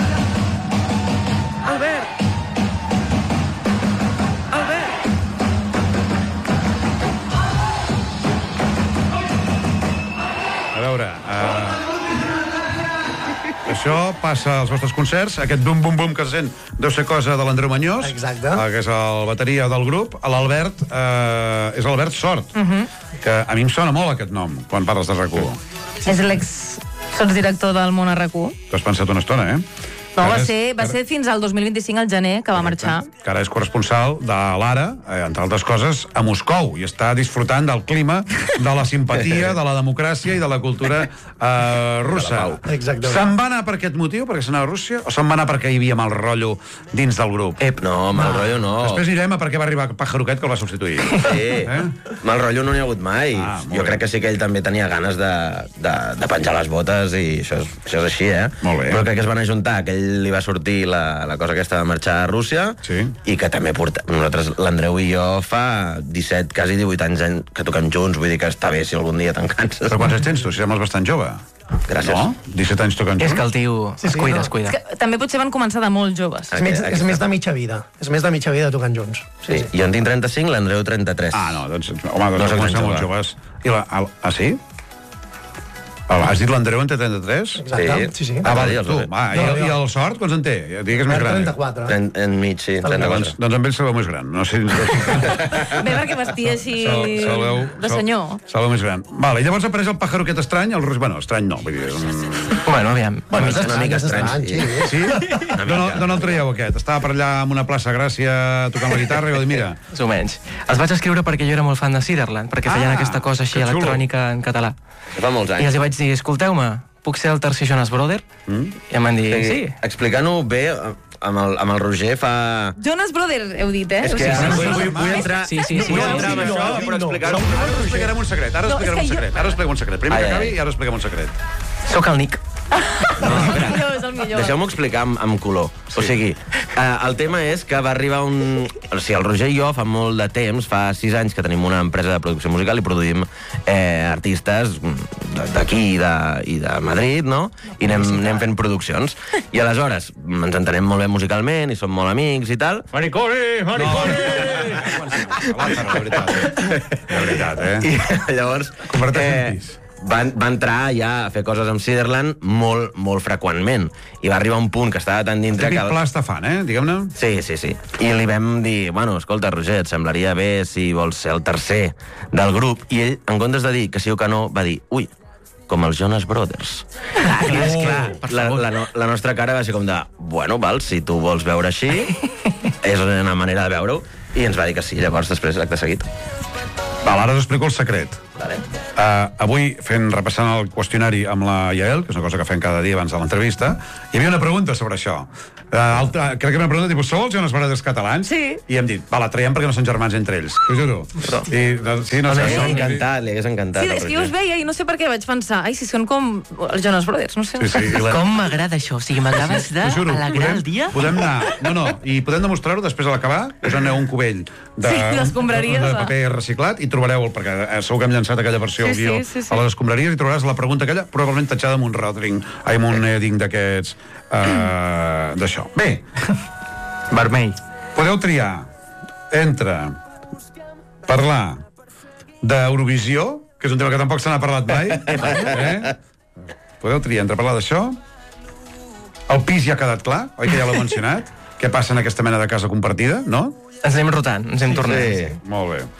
[SPEAKER 5] Albert! Albert!
[SPEAKER 1] A veure... Uh... Això passa als vostres concerts, aquest bum-bum-bum que se sent deu ser cosa de l'Andreu Mañós,
[SPEAKER 16] Exacte.
[SPEAKER 1] eh, que és el bateria del grup. L'Albert eh, és l'Albert Sort,
[SPEAKER 4] Uh -huh.
[SPEAKER 1] que a mi em sona molt aquest nom quan parles de RAC u.
[SPEAKER 4] És l'ex sotsdirector del Món a RAC u.
[SPEAKER 1] T'ho has pensat una estona, eh?
[SPEAKER 4] No, va
[SPEAKER 1] Ara és-
[SPEAKER 4] ser, va
[SPEAKER 1] ara-
[SPEAKER 4] ser fins al dos mil vint-i-cinc, al gener, que va marxar.
[SPEAKER 1] que ara és corresponsal de l'Ara, eh, entre altres coses, a Moscou, i està disfrutant del clima, de la simpatia, de la democràcia i de la cultura eh, russa.
[SPEAKER 16] Exactament.
[SPEAKER 1] Se'n va anar per aquest motiu, perquè s'anava a Rússia, o se'n va anar perquè hi havia mal rotllo dins del grup?
[SPEAKER 17] Ep, no, mal rotllo no.
[SPEAKER 1] Després anirem a per què va arribar Pajaruquet, que el va substituir.
[SPEAKER 17] Sí,
[SPEAKER 1] Eh?
[SPEAKER 17] mal rotllo no n'hi ha hagut mai.
[SPEAKER 1] Ah, molt
[SPEAKER 17] jo
[SPEAKER 1] bé.
[SPEAKER 17] crec que sí que ell també tenia ganes de, de, de penjar les botes i això és, això és així, eh?
[SPEAKER 1] Molt bé.
[SPEAKER 17] Però crec que es van ajuntar, que ell li va sortir la, la cosa aquesta de marxar a Rússia
[SPEAKER 1] Sí.
[SPEAKER 17] i que també porta... Nosaltres, l'Andreu i jo, fa disset, quasi divuit anys que toquem junts, vull dir que està bé si algun dia te'n canses.
[SPEAKER 1] Però quants anys tens tu? Si sembles bastant jove.
[SPEAKER 17] Gràcies.
[SPEAKER 1] No? disset anys tocant
[SPEAKER 19] És
[SPEAKER 1] junts?
[SPEAKER 19] que el tio
[SPEAKER 16] Sí,
[SPEAKER 19] es
[SPEAKER 16] sí,
[SPEAKER 19] cuida,
[SPEAKER 16] no.
[SPEAKER 19] es cuida.
[SPEAKER 4] És que també potser van començar de molt joves.
[SPEAKER 16] És, més,
[SPEAKER 17] Aquí
[SPEAKER 16] és
[SPEAKER 17] està.
[SPEAKER 16] més de mitja vida. És més de mitja vida tocant junts.
[SPEAKER 17] Sí, jo en tinc trenta-cinc, l'Andreu trenta-tres.
[SPEAKER 1] Ah, no, doncs, home,
[SPEAKER 17] No
[SPEAKER 1] doncs
[SPEAKER 17] soc
[SPEAKER 1] no
[SPEAKER 17] tan
[SPEAKER 1] comencem molt
[SPEAKER 17] jove.
[SPEAKER 1] joves. I la, el, ah, sí? El, has dit l'Andreu en té trenta-tres?
[SPEAKER 16] Exacte, sí, sí.
[SPEAKER 1] Ah, vale,
[SPEAKER 17] Sí,
[SPEAKER 1] tu.
[SPEAKER 17] els
[SPEAKER 1] Va, i,
[SPEAKER 16] No,
[SPEAKER 1] i
[SPEAKER 16] jo.
[SPEAKER 1] el Sort, quants en té? Digues més gran.
[SPEAKER 16] trenta-quatre.
[SPEAKER 17] En, en mig, sí,
[SPEAKER 1] Doncs,
[SPEAKER 17] trenta-quatre.
[SPEAKER 1] doncs amb ell se veu més gran. No sé...
[SPEAKER 4] Bé, perquè vestia així
[SPEAKER 1] Se- se veu-
[SPEAKER 4] de
[SPEAKER 1] se-
[SPEAKER 4] senyor.
[SPEAKER 1] Se veu més gran. Vale, i llavors apareix el pájaro aquest estrany, el Roger... Bueno, estrany no, vull dir... Un...
[SPEAKER 19] Bueno, aviam.
[SPEAKER 16] Bueno,
[SPEAKER 17] és
[SPEAKER 16] és
[SPEAKER 17] una mica
[SPEAKER 16] estrany,
[SPEAKER 17] estrany,
[SPEAKER 16] és estrany,
[SPEAKER 17] sí.
[SPEAKER 16] sí.
[SPEAKER 1] Sí? D'on el- d'on el traieu, aquest? Estava per allà en una plaça Gràcia tocant la guitarra i va dir, mira...
[SPEAKER 19] Més o menys. Els vaig escriure perquè jo era molt fan de Siderland, perquè feien
[SPEAKER 1] Ah,
[SPEAKER 19] aquesta cosa així
[SPEAKER 1] que xulo.
[SPEAKER 19] electrònica en català.
[SPEAKER 17] Fa molts
[SPEAKER 19] I els
[SPEAKER 17] anys.
[SPEAKER 19] hi vaig dir, escolteu-me, puc ser el tercer Jonas Brother?
[SPEAKER 1] Mm?
[SPEAKER 19] I em van dir, sí.
[SPEAKER 17] Explicant-ho bé, amb el, amb el Roger fa...
[SPEAKER 4] Jonas Brothers, heu dit, eh?
[SPEAKER 17] És que ara vull, vull, vull entrar...
[SPEAKER 19] Sí, sí, sí.
[SPEAKER 17] Vull entrar amb això per explicar-ho.
[SPEAKER 1] Ara us explicarem un secret, ara us explicarem un secret. Ara us explicarem un secret. Primer que acabi i ara us expliquem un secret.
[SPEAKER 19] Soc el Nick.
[SPEAKER 17] No,
[SPEAKER 4] és el millor.
[SPEAKER 17] Deixeu-m'ho explicar amb, amb color. Sí. O sigui, eh, el tema és que va arribar un... O sigui, el Roger i jo fa molt de temps, fa sis anys que tenim una empresa de producció musical i produïm eh, artistes d'aquí i de, i de Madrid, no? I anem, anem fent produccions. I aleshores ens entenem molt bé musicalment i som molt amics i tal.
[SPEAKER 2] Mariconi, mariconi!
[SPEAKER 1] La veritat, la veritat, eh?
[SPEAKER 17] I llavors...
[SPEAKER 1] Converteix
[SPEAKER 17] va, va entrar ja a fer coses amb Ciderland molt, molt freqüentment. I va arribar un punt que estava tan dintre
[SPEAKER 1] que...
[SPEAKER 17] El...
[SPEAKER 1] pla Estefan, eh? Diguem-ne.
[SPEAKER 17] Sí, sí, sí. I li vam dir, bueno, escolta, Roger, et semblaria bé si vols ser el tercer del grup? I ell, en comptes de dir que sí o que no, va dir, ui, com els Jonas Brothers.
[SPEAKER 19] Ah, clar, és clar,
[SPEAKER 17] la, la, no, la nostra cara va ser com de, bueno, val, si tu vols veure així, és una manera de veure-ho. I ens va dir que sí, llavors després l'acte seguit.
[SPEAKER 1] Val, ara us explico el secret.
[SPEAKER 17] Vale.
[SPEAKER 1] Uh, avui, fent, repassant el qüestionari amb la Yael, que és una cosa que fem cada dia abans de l'entrevista, hi havia una pregunta sobre això. Uh, alta, crec que era una pregunta tipus, sou els Jonas Brothers catalans?
[SPEAKER 4] Sí.
[SPEAKER 1] I hem dit, va, la traiem perquè no són germans entre ells. T'ho juro. I, sí, no sé,
[SPEAKER 17] li hagués encantat, li hagués encantat.
[SPEAKER 4] Sí, és que jo us veia i no sé per què vaig pensar, ai, si són com els Jonas Brothers, no sé.
[SPEAKER 1] Sí, sí, la...
[SPEAKER 19] Com m'agrada això, o sigui, m'acabes de
[SPEAKER 1] juro,
[SPEAKER 19] alegrar
[SPEAKER 1] podem,
[SPEAKER 19] el dia.
[SPEAKER 1] Podem anar, no, no, i podem demostrar-ho després a l'acabar, posant un cubell de,
[SPEAKER 4] sí, d'escombraries,
[SPEAKER 1] de, de paper reciclat i trobareu, perquè segur que hem llançat aquella versió
[SPEAKER 4] sí,
[SPEAKER 1] al guió
[SPEAKER 4] sí, sí, sí.
[SPEAKER 1] a les escombraries i trobaràs la pregunta aquella probablement tatxada amb un rodring, amb un heading d'aquests uh, d'això. Bé,
[SPEAKER 19] vermell.
[SPEAKER 1] Podeu triar entre parlar d'Eurovisió, que és un tema que tampoc se n'ha parlat mai, eh? Podeu triar entre parlar d'això, el pis ja ha quedat clar, oi que ja l'he mencionat? Què passa en aquesta mena de casa compartida, no?
[SPEAKER 19] Ens anem rotant, ens hem tornat.
[SPEAKER 1] Sí, molt bé.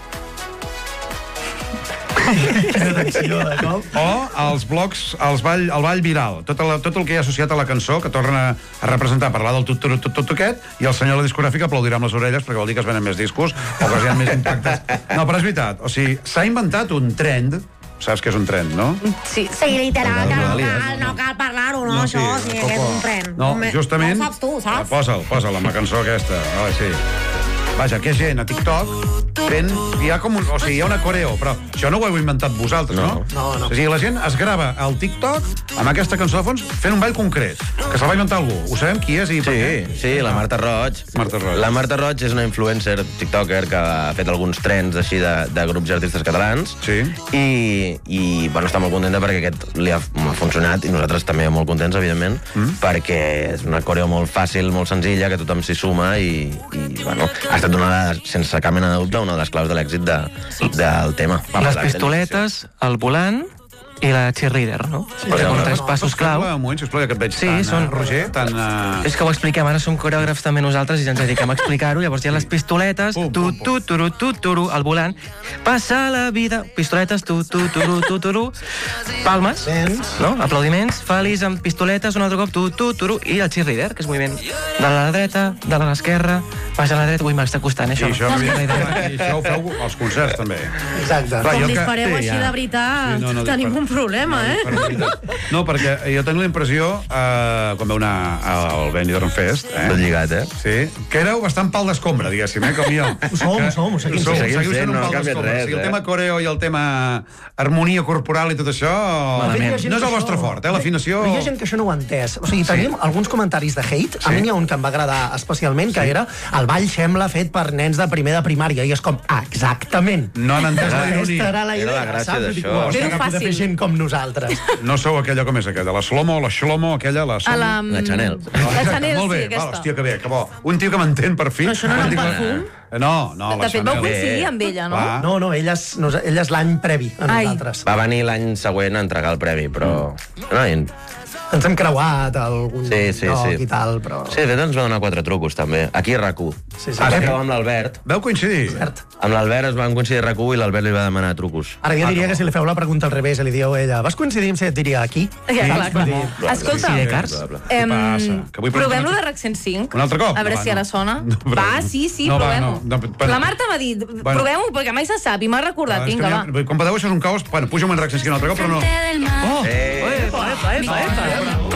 [SPEAKER 1] O els blocs, els ball, el ball viral, tot el, tot el que hi ha associat a la cançó, que torna a representar, parlar del tot, tot, tot, tot aquest, i el senyor de la discogràfica aplaudirà amb les orelles perquè vol dir que es venen més discos o que hi ha més impactes. No, però és veritat, o sigui, s'ha inventat un trend, saps què és un trend, no?
[SPEAKER 4] Sí,
[SPEAKER 20] sí literal, que no cal, no cal parlar-ho, no, no, això, sí, sí que és un tren.
[SPEAKER 1] No, justament...
[SPEAKER 20] No ho saps tu, saps?
[SPEAKER 1] Posa'l, posa'l, amb la cançó aquesta. Ah, sí. Vaja, que gent a TikTok fent... Hi ha com un... O sigui, hi ha una coreo, però això no ho heu inventat vosaltres, no?
[SPEAKER 16] No, no.
[SPEAKER 1] O sigui, la gent es grava al TikTok amb aquesta cançó de fons fent un ball concret, que se'l va inventar algú. Ho sabem qui és i per
[SPEAKER 17] Sí,
[SPEAKER 1] què?
[SPEAKER 17] sí, la Marta Roig.
[SPEAKER 1] Marta Roig.
[SPEAKER 17] La Marta Roig és una influencer tiktoker que ha fet alguns trends així de, de grups i artistes catalans.
[SPEAKER 1] Sí.
[SPEAKER 17] I, i bueno, està molt contenta perquè aquest li ha, ha funcionat i nosaltres també molt contents, evidentment, mm. perquè és una coreo molt fàcil, molt senzilla, que tothom s'hi suma i, i bueno, ha estat una de, sense cap mena de dubte, una de les claus de l'èxit de, del tema.
[SPEAKER 19] Les pistoletes, el volant i la cheerleader, no? Sí,
[SPEAKER 1] sí,
[SPEAKER 19] com
[SPEAKER 1] no,
[SPEAKER 19] tres
[SPEAKER 1] no,
[SPEAKER 19] passos clau.
[SPEAKER 1] Un moment, sisplau, ja que et veig
[SPEAKER 19] Sí,
[SPEAKER 1] tant,
[SPEAKER 19] són...
[SPEAKER 1] Roger, tant... Uh...
[SPEAKER 19] És que ho expliquem, ara som coreògrafs també nosaltres i ens dediquem a explicar-ho, llavors hi ha les pistoletes,
[SPEAKER 1] Pum,
[SPEAKER 19] tu,
[SPEAKER 1] pum,
[SPEAKER 19] tu, turu, tu, turu, al volant, passa la vida, pistoletes, tu, tu, turu, tu, turu, palmes, no? Aplaudiments, feliç amb pistoletes, un altre cop, tu, tu, turu, i el cheerleader, que és moviment de la dreta, de l'esquerra, baix a la dreta, ui, m'està costant, això.
[SPEAKER 1] I això, I això ho feu als concerts, també.
[SPEAKER 16] Exacte.
[SPEAKER 20] Com dispareu així de veritat,
[SPEAKER 1] Sí, no, no,
[SPEAKER 20] tenim
[SPEAKER 1] per-
[SPEAKER 20] un problema, eh?
[SPEAKER 1] No, perquè jo tinc la impressió, eh, quan veu anar al Benidorm Fest, eh?
[SPEAKER 17] Tot lligat, eh?
[SPEAKER 1] Sí, que éreu bastant pal d'escombra, diguéssim, eh, com jo.
[SPEAKER 16] Ho som, ho som, ho seguim
[SPEAKER 1] Sou,
[SPEAKER 16] sent.
[SPEAKER 1] seguiu
[SPEAKER 17] Seguim
[SPEAKER 1] sent
[SPEAKER 17] sent,
[SPEAKER 1] un
[SPEAKER 17] no ha
[SPEAKER 1] pal
[SPEAKER 17] canviat
[SPEAKER 1] d'escombra.
[SPEAKER 17] res,
[SPEAKER 1] O sigui, el
[SPEAKER 17] eh?
[SPEAKER 1] tema coreo i el tema harmonia corporal i tot això,
[SPEAKER 16] Malament.
[SPEAKER 1] no és el vostre fort, eh, l'afinació...
[SPEAKER 16] Però hi ha gent que això no ho ha entès. O sigui, tenim sí. alguns comentaris de hate. A mi n'hi ha un que em va agradar especialment, que era el ball sembla fet per nens de primer de primària. I és com, ah, exactament.
[SPEAKER 1] No han entès la
[SPEAKER 16] Aquesta
[SPEAKER 1] ironia.
[SPEAKER 16] era la idea,
[SPEAKER 17] Era la gràcia
[SPEAKER 16] saps?
[SPEAKER 17] d'això.
[SPEAKER 16] Dic, "Hòstia,
[SPEAKER 4] Fer-ho
[SPEAKER 16] que poder
[SPEAKER 4] fàcil."
[SPEAKER 16] fer gent com nosaltres.
[SPEAKER 1] No sou aquella, com és aquella? La Slomo, la Shlomo, aquella, la...
[SPEAKER 4] A la...
[SPEAKER 17] La Chanel.
[SPEAKER 1] No,
[SPEAKER 4] La
[SPEAKER 1] exacte,
[SPEAKER 4] Chanel,
[SPEAKER 1] molt bé,
[SPEAKER 4] sí,
[SPEAKER 1] va,
[SPEAKER 4] aquesta.
[SPEAKER 1] hòstia, que bé, que bo. Un tio que m'entén, per fi.
[SPEAKER 20] Però això no era un
[SPEAKER 1] Dic,
[SPEAKER 20] perfum?
[SPEAKER 1] No, no, la
[SPEAKER 4] De fet, vau
[SPEAKER 1] Chanel.
[SPEAKER 4] coincidir amb ella, no?
[SPEAKER 1] Clar.
[SPEAKER 16] No, no, ella és, nos- ella és l'any previ a
[SPEAKER 4] Ai.
[SPEAKER 16] nosaltres.
[SPEAKER 17] Va venir l'any següent a entregar el premi, però... No, i...
[SPEAKER 16] Ens hem creuat algun
[SPEAKER 17] Sí, sí,
[SPEAKER 16] lloc
[SPEAKER 17] sí.
[SPEAKER 16] i tal, però...
[SPEAKER 17] Sí, de fet ens va donar quatre trucos, també. Aquí a RAC u.
[SPEAKER 16] Sí, sí.
[SPEAKER 17] Ara
[SPEAKER 16] Sí.
[SPEAKER 17] acabem amb l'Albert.
[SPEAKER 1] Veu coincidir?
[SPEAKER 16] Cert.
[SPEAKER 17] Amb l'Albert es van coincidir a RAC u i l'Albert li va demanar trucos.
[SPEAKER 16] Ara jo diria que si li feu la pregunta al revés i li dieu a ella, vas coincidir amb si et diria aquí?
[SPEAKER 4] Ja, clar, clar.
[SPEAKER 17] Probable.
[SPEAKER 4] Escolta,
[SPEAKER 19] Sí, de cars.
[SPEAKER 4] em,
[SPEAKER 1] passa? Que vull
[SPEAKER 4] provem-lo
[SPEAKER 1] preguntar-
[SPEAKER 4] de RAC cent cinc.
[SPEAKER 1] Un altre cop?
[SPEAKER 4] A veure
[SPEAKER 1] No,
[SPEAKER 4] si
[SPEAKER 1] va,
[SPEAKER 4] ara
[SPEAKER 1] no.
[SPEAKER 4] sona.
[SPEAKER 1] No, però-
[SPEAKER 4] Va, sí, sí,
[SPEAKER 1] No, va,
[SPEAKER 4] provem-ho.
[SPEAKER 1] no, no, bueno.
[SPEAKER 4] La Marta m'ha dit,
[SPEAKER 1] Bueno.
[SPEAKER 4] provem-ho, perquè mai se sap, i m'ha recordat.
[SPEAKER 1] És que
[SPEAKER 4] Vinga, va.
[SPEAKER 1] mira, com podeu, això és un caos... Bueno, pujo un RAC un altre cop, però no...
[SPEAKER 17] Eh,
[SPEAKER 19] Epa, epa, epa, epa.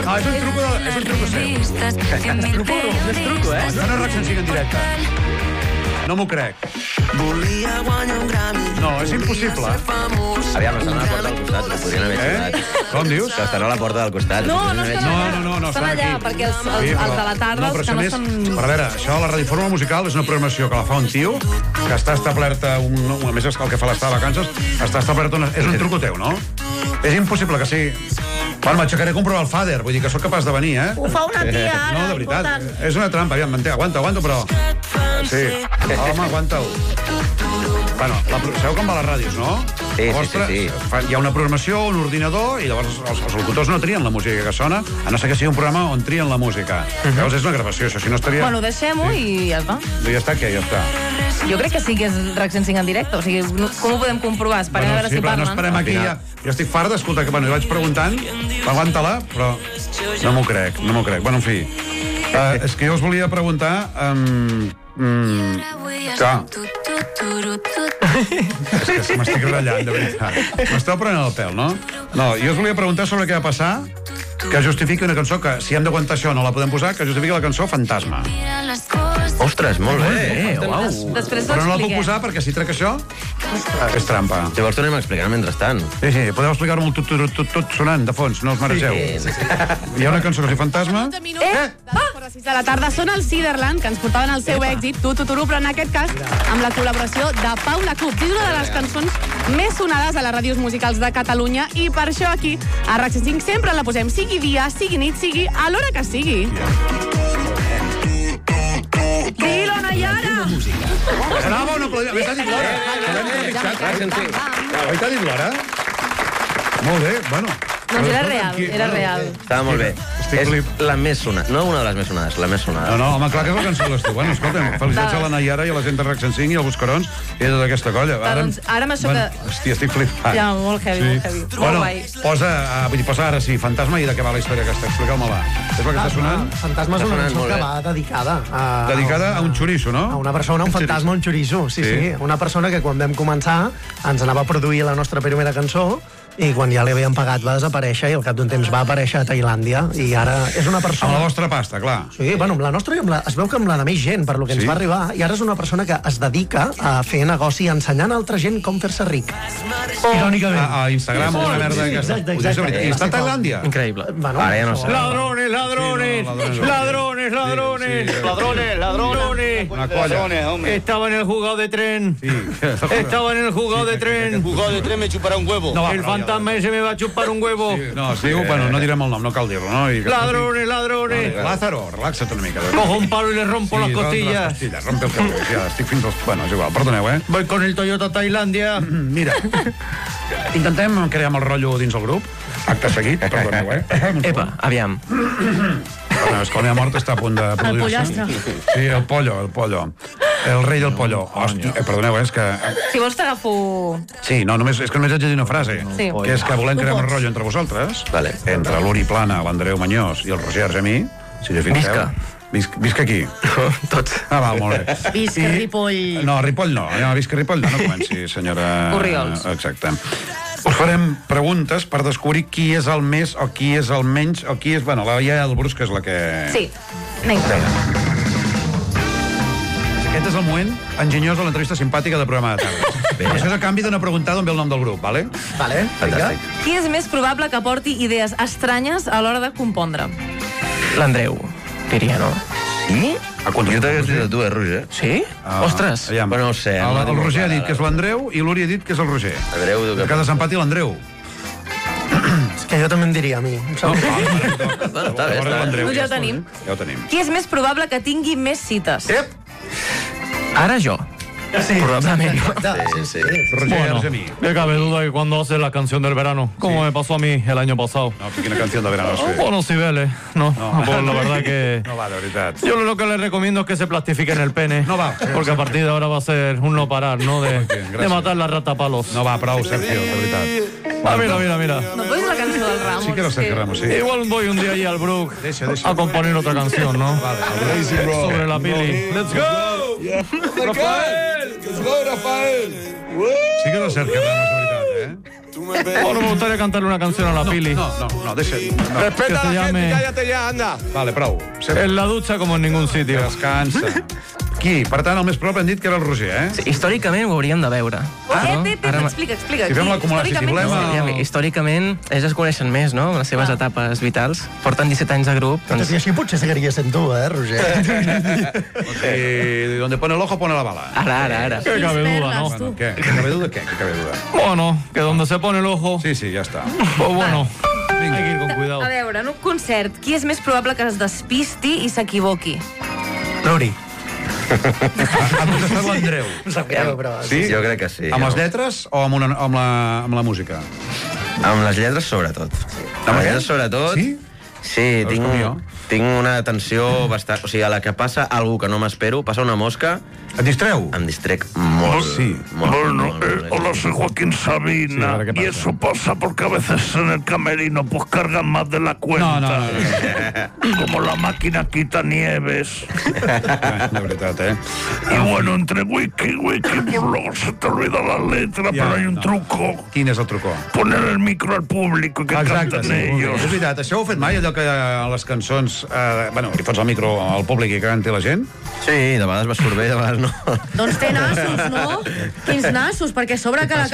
[SPEAKER 1] No, és un truco, de, és un truco seu.
[SPEAKER 12] És truco, és truco, eh?
[SPEAKER 1] No, no Rock Sensing en directe. No m'ho crec. No, és impossible.
[SPEAKER 17] Aviam, estan a la porta del costat, que podrien haver xutat.
[SPEAKER 1] Eh? Com dius?
[SPEAKER 17] Que estan a la porta del costat.
[SPEAKER 4] No, no estan
[SPEAKER 1] No,
[SPEAKER 4] allà.
[SPEAKER 1] no, no, no,
[SPEAKER 4] estan allà,
[SPEAKER 1] aquí.
[SPEAKER 4] perquè els, els,
[SPEAKER 1] Sí, però-
[SPEAKER 4] els de la tarda,
[SPEAKER 1] no, però
[SPEAKER 4] els que
[SPEAKER 1] això
[SPEAKER 4] no
[SPEAKER 1] més-
[SPEAKER 4] són...
[SPEAKER 1] Però a veure, això, la radioforma musical és una programació que la fa un tio, que està establerta, un, a més el que fa l'estat de vacances, està establerta una... És un truco teu, no? És impossible que sigui... Bueno, m'aixecaré a comprovar el Fader, vull dir que sóc capaç de venir, eh?
[SPEAKER 20] Ho fa una tia, ara,
[SPEAKER 1] No, de veritat,
[SPEAKER 20] important.
[SPEAKER 1] és una trampa, aviam, manté, aguanta, aguanta, però... Sí, home, aguanta-ho. Bueno, la, sabeu com va a les ràdios, no?
[SPEAKER 17] Sí,
[SPEAKER 1] La
[SPEAKER 17] sí, sí, sí.
[SPEAKER 1] fa- Hi ha una programació, un ordinador, i llavors els, els locutors no trien la música que sona, a no ser que sigui un programa on trien la música. Llavors és una gravació, això, si no estaria...
[SPEAKER 4] Bueno, deixem-ho i ja està.
[SPEAKER 1] Ja està, què? Ja està.
[SPEAKER 4] Jo crec que sí que és Rack cent cinc en directe. O sigui, no- com ho podem comprovar? Esperem a veure
[SPEAKER 1] sí,
[SPEAKER 4] si
[SPEAKER 1] però
[SPEAKER 4] parlen.
[SPEAKER 1] no esperem aquí, ja, ja estic fart d'escoltar, que bueno, jo vaig preguntant, aguanta-la, però no m'ho crec, no m'ho crec. Bueno, en fi, uh, és que jo us volia preguntar... Um, um, clar, és que m'estic ratllant, de veritat. M'esteu prenent el pèl, no? No, jo us volia preguntar sobre què va passar que justifiqui una cançó que, si hem d'aguantar això, no la podem posar, que justifiqui la cançó Fantasma.
[SPEAKER 17] Ostres, molt bé.
[SPEAKER 1] Eh, uau.
[SPEAKER 4] Després
[SPEAKER 1] Però no la puc
[SPEAKER 4] l'expliquem.
[SPEAKER 1] posar perquè si trec això és trampa.
[SPEAKER 17] Si vols tornem a explicar mentrestant.
[SPEAKER 1] Sí, sí, podeu explicar-ho amb el tot, tot, tot, tot sonant de fons, no us maregeu.
[SPEAKER 17] Sí, sí.
[SPEAKER 1] Hi ha una cançó que es diu Fantasma.
[SPEAKER 6] Eh? A sis de la tarda són el Ciderland, que ens portaven el seu èxit, Tu, tu, tu, però en aquest cas amb la col·laboració de Paula Cook. És una de les cançons més sonades a les ràdios musicals de Catalunya i per això aquí, a Rack cent cinc, sempre la posem, sigui dia, sigui nit, sigui a l'hora que sigui. Dilo, Nayara!
[SPEAKER 1] Bravo, un aplaudiment. M'he dit l'hora. L'hem trepitjat. Oi, t'ha dit l'hora? Molt bé, bueno.
[SPEAKER 4] Doncs era real, era real.
[SPEAKER 17] Estava molt bé. És la més sonada. No una de les més sonades, la més sonada.
[SPEAKER 1] No, no, home, clar que és la cançó de l'estiu. Bueno, escolta'm, felicitats a la Nayara i a la gent de Rack cent cinc i al Buscarons i a tota aquesta colla.
[SPEAKER 4] Clar, doncs, ara amb això
[SPEAKER 1] bueno,
[SPEAKER 4] que-
[SPEAKER 1] Hòstia, estic flipant.
[SPEAKER 4] Ja, molt heavy, molt heavy. Molt
[SPEAKER 1] Bueno,
[SPEAKER 4] guai.
[SPEAKER 1] posa, uh, vull dir, posa ara sí, Fantasma i de què va la història aquesta. Expliqueu-me-la. És la que està sonant?
[SPEAKER 16] Fantasma és
[SPEAKER 1] Està
[SPEAKER 16] una
[SPEAKER 1] sonant
[SPEAKER 16] cançó
[SPEAKER 1] molt
[SPEAKER 16] que
[SPEAKER 1] bé.
[SPEAKER 16] va dedicada a...
[SPEAKER 1] Dedicada a un xoriço, no?
[SPEAKER 16] A una persona, un fantasma, un xoriço, sí, sí, sí. Una persona que quan vam començar ens anava a produir la nostra primera cançó i quan ja li havien pagat va desaparèixer i al cap d'un temps va aparèixer a Tailàndia i ara és una persona...
[SPEAKER 1] Amb la vostra pasta, clar.
[SPEAKER 16] Sí, bueno, amb la nostra i amb la... Es veu que amb la de més gent, per lo que ens
[SPEAKER 1] Sí?
[SPEAKER 16] va arribar, i ara és una persona que es dedica a fer negoci ensenyant a altra gent com fer-se ric. Irònicament.
[SPEAKER 1] A, a Instagram o una merda d'aquesta.
[SPEAKER 16] Exacte,
[SPEAKER 1] Ho dius de veritat. I està a
[SPEAKER 16] exacte.
[SPEAKER 1] Tailàndia?
[SPEAKER 19] Increïble.
[SPEAKER 16] Bueno,
[SPEAKER 17] Ara ja no sé.
[SPEAKER 2] Ladrones, ladrones, ladrones, ladrones, ladrones, ladrones.
[SPEAKER 1] Una colla.
[SPEAKER 21] Ladrones, hombre.
[SPEAKER 2] Estaba en el juzgado de tren. Estaba en el juzgado de tren.
[SPEAKER 21] Jugado de tres me chupará un huevo.
[SPEAKER 1] No, va,
[SPEAKER 2] El
[SPEAKER 1] però ja-
[SPEAKER 2] fantasma ese me va a chupar un huevo.
[SPEAKER 1] No, es diu, bueno, no direm el nom, no cal dir-lo, no? I que-
[SPEAKER 2] Ladrones, ladrones.
[SPEAKER 1] Lázaro, relaxa't una mica.
[SPEAKER 2] Cojo un palo y le rompo las
[SPEAKER 1] Sí, rompe
[SPEAKER 2] costillas.
[SPEAKER 1] les costillas, rompe el cabello, ja, estic fins als... Bueno, és igual, perdoneu, eh?
[SPEAKER 2] Voy con el Toyota a Tailandia.
[SPEAKER 1] Mira, intentem crear amb el rotllo dins el grup. Acte seguit, perdoneu, eh?
[SPEAKER 19] Epa, aviam.
[SPEAKER 1] Bueno, és que la meva mort està a punt de produir-se.
[SPEAKER 4] pollastre.
[SPEAKER 1] Sí, el pollo, el pollo. El rei del pollo. Hòstia, eh, perdoneu, eh, és que...
[SPEAKER 4] Si vols t'agafo...
[SPEAKER 1] Sí, no, només, és que només haig de dir una frase,
[SPEAKER 4] Sí.
[SPEAKER 1] que és que volem
[SPEAKER 4] Tu
[SPEAKER 1] crear un
[SPEAKER 4] pots.
[SPEAKER 1] rotllo entre vosaltres,
[SPEAKER 17] Vale.
[SPEAKER 1] entre l'Uri Plana, l'Andreu Mañós i el Roger Argemí, si us hi fixeu.
[SPEAKER 19] Visca.
[SPEAKER 1] Visca. Visca aquí.
[SPEAKER 19] Tots.
[SPEAKER 1] Ah, val, molt bé.
[SPEAKER 20] Visca
[SPEAKER 1] I-
[SPEAKER 20] Ripoll.
[SPEAKER 1] No, Ripoll no. Anem a Visca Ripoll, no, no comenci, senyora...
[SPEAKER 4] Orriols.
[SPEAKER 1] Exacte. Us farem preguntes per descobrir qui és el més o qui és el menys o qui és... Bueno, la iaia del Brusc és la que...
[SPEAKER 4] Sí, vinga.
[SPEAKER 1] Aquest és el moment enginyós de l'entrevista simpàtica del programa de tarda. Però això és a canvi d'una preguntada on ve el nom del grup, vale?
[SPEAKER 16] Vale, vinga.
[SPEAKER 4] Qui és més probable que porti idees estranyes a l'hora de compondre?
[SPEAKER 19] L'Andreu, diria, no?
[SPEAKER 17] Sí? Jo t'hagués dit a tu, eh, Roger?
[SPEAKER 19] Sí? Ostres.
[SPEAKER 1] Aviam.
[SPEAKER 17] Bueno, no ho sé.
[SPEAKER 1] El, el Roger ha dit que és l'Andreu i l'Uri ha dit que és el Roger.
[SPEAKER 17] Andreu, tu
[SPEAKER 1] Que
[SPEAKER 17] què
[SPEAKER 1] cada desempati l'Andreu.
[SPEAKER 16] És que jo també em diria a mi. Em sembla.
[SPEAKER 17] Bueno, està bé, està bé.
[SPEAKER 4] Doncs ja ho tenim.
[SPEAKER 1] Ja ho tenim.
[SPEAKER 4] Qui és més probable que tingui més cites?
[SPEAKER 1] Ep!
[SPEAKER 19] Ara jo.
[SPEAKER 16] Sí,
[SPEAKER 19] Probablemente.
[SPEAKER 17] Sí, sí.
[SPEAKER 1] Roger
[SPEAKER 2] Bueno,
[SPEAKER 1] Argemí.
[SPEAKER 2] me cabe duda que cuando hace la canción del verano, como me pasó a mí el año pasado.
[SPEAKER 1] No, quina canció de verano has fet?
[SPEAKER 2] Buenos niveles, no,
[SPEAKER 1] No.
[SPEAKER 2] pues la verdad que...
[SPEAKER 1] No va, de veritat.
[SPEAKER 2] Yo lo que les recomiendo es que se plastifiquen el pene.
[SPEAKER 1] No va.
[SPEAKER 2] Porque a partir de ahora va a ser un no parar, ¿no? De,
[SPEAKER 1] Muy bien,
[SPEAKER 2] de
[SPEAKER 1] gracias.
[SPEAKER 2] matar la rata a palos.
[SPEAKER 1] No va, prou, Sergio, de veritat.
[SPEAKER 2] Ah, mira, mira, mira.
[SPEAKER 4] No posis la cançó del Ramos.
[SPEAKER 1] Sí que lo sé, que Ramos, sí.
[SPEAKER 2] Igual voy un día allí al Brook
[SPEAKER 1] Deixa, deixa.
[SPEAKER 2] a componer otra canción, ¿no?
[SPEAKER 1] Vale,
[SPEAKER 2] Sobre la pili. ¡Let's go! ¡Rafael!
[SPEAKER 1] Sí que és el Sergio Ramos, de veritat, eh?
[SPEAKER 2] Bueno, me gustaría cantarle una canción a la Pili.
[SPEAKER 1] No, no, no, deixa... No.
[SPEAKER 2] Respeta a la gente,
[SPEAKER 5] cállate ya, anda.
[SPEAKER 1] Vale, prou.
[SPEAKER 2] En la ducha como en ningún sitio.
[SPEAKER 1] Descansa. Qui? Per tant, el més prop hem dit que era el Roger, eh?
[SPEAKER 19] Sí, històricament ho hauríem de veure.
[SPEAKER 4] Oh, eh, Pep, Pep, explica, explica.
[SPEAKER 1] Si fem l'acumulació, si volem...
[SPEAKER 19] El... Històricament, ells es coneixen més, no?, les seves ah. etapes vitals. Porten disset anys de grup.
[SPEAKER 16] Doncs... I així potser seguiria sent tu, eh, Roger?
[SPEAKER 1] I donde pone el ojo, pone la bala.
[SPEAKER 19] Ara, ara, ara.
[SPEAKER 2] Que cabe duda, ¿no?
[SPEAKER 1] Bueno, ¿qué? ¿Que cabe duda? ¿Qué? ¿Que cabe duda?
[SPEAKER 2] Bueno, que donde se pone el ojo...
[SPEAKER 1] Sí, sí, ja està.
[SPEAKER 2] Pues bueno, hay que ir con cuidado.
[SPEAKER 4] A veure, en un concert, qui és més probable que es despisti i s'equivoqui?
[SPEAKER 16] L'Uri.
[SPEAKER 1] Ha contestat l'Andreu.
[SPEAKER 16] Em sap greu, però...
[SPEAKER 1] Sí?
[SPEAKER 17] Jo crec que sí.
[SPEAKER 1] Amb les lletres o amb, una, amb, la, amb la música?
[SPEAKER 17] Amb les lletres, sobretot. Amb les lletres, sobretot...
[SPEAKER 1] Sí?
[SPEAKER 17] Sí, tinc, tinc una atenció bastant... O sigui, a la que passa algú que no m'espero, passa una mosca...
[SPEAKER 1] Et distreu?
[SPEAKER 17] Em distrec molt.
[SPEAKER 1] Sí.
[SPEAKER 17] Molt,
[SPEAKER 8] bueno,
[SPEAKER 17] molt,
[SPEAKER 8] eh,
[SPEAKER 17] molt,
[SPEAKER 8] hola, soy Joaquín Sabina.
[SPEAKER 1] Sí,
[SPEAKER 8] y eso pasa porque a veces en el camerino pues cargan más de la cuenta.
[SPEAKER 1] No, no, no.
[SPEAKER 8] Como la máquina quita nieves.
[SPEAKER 1] De veritat, eh?
[SPEAKER 8] Y bueno, entre wiki y wiki, pues luego se te olvida la letra,
[SPEAKER 1] Ja,
[SPEAKER 8] pero hay un
[SPEAKER 1] no.
[SPEAKER 8] truco.
[SPEAKER 1] Quin és el trucó?
[SPEAKER 8] Poner el micro al público y que
[SPEAKER 1] Exacte,
[SPEAKER 8] canten
[SPEAKER 1] sí.
[SPEAKER 8] ellos.
[SPEAKER 1] És veritat, això ho heu fet mai, allò que a les cançons... Eh, bueno, li fots el micro al públic i que canti la gent?
[SPEAKER 17] Sí, de vegades va surt bé, de vegades no.
[SPEAKER 4] Doncs té nassos, no? Quins nassos, perquè a sobre que la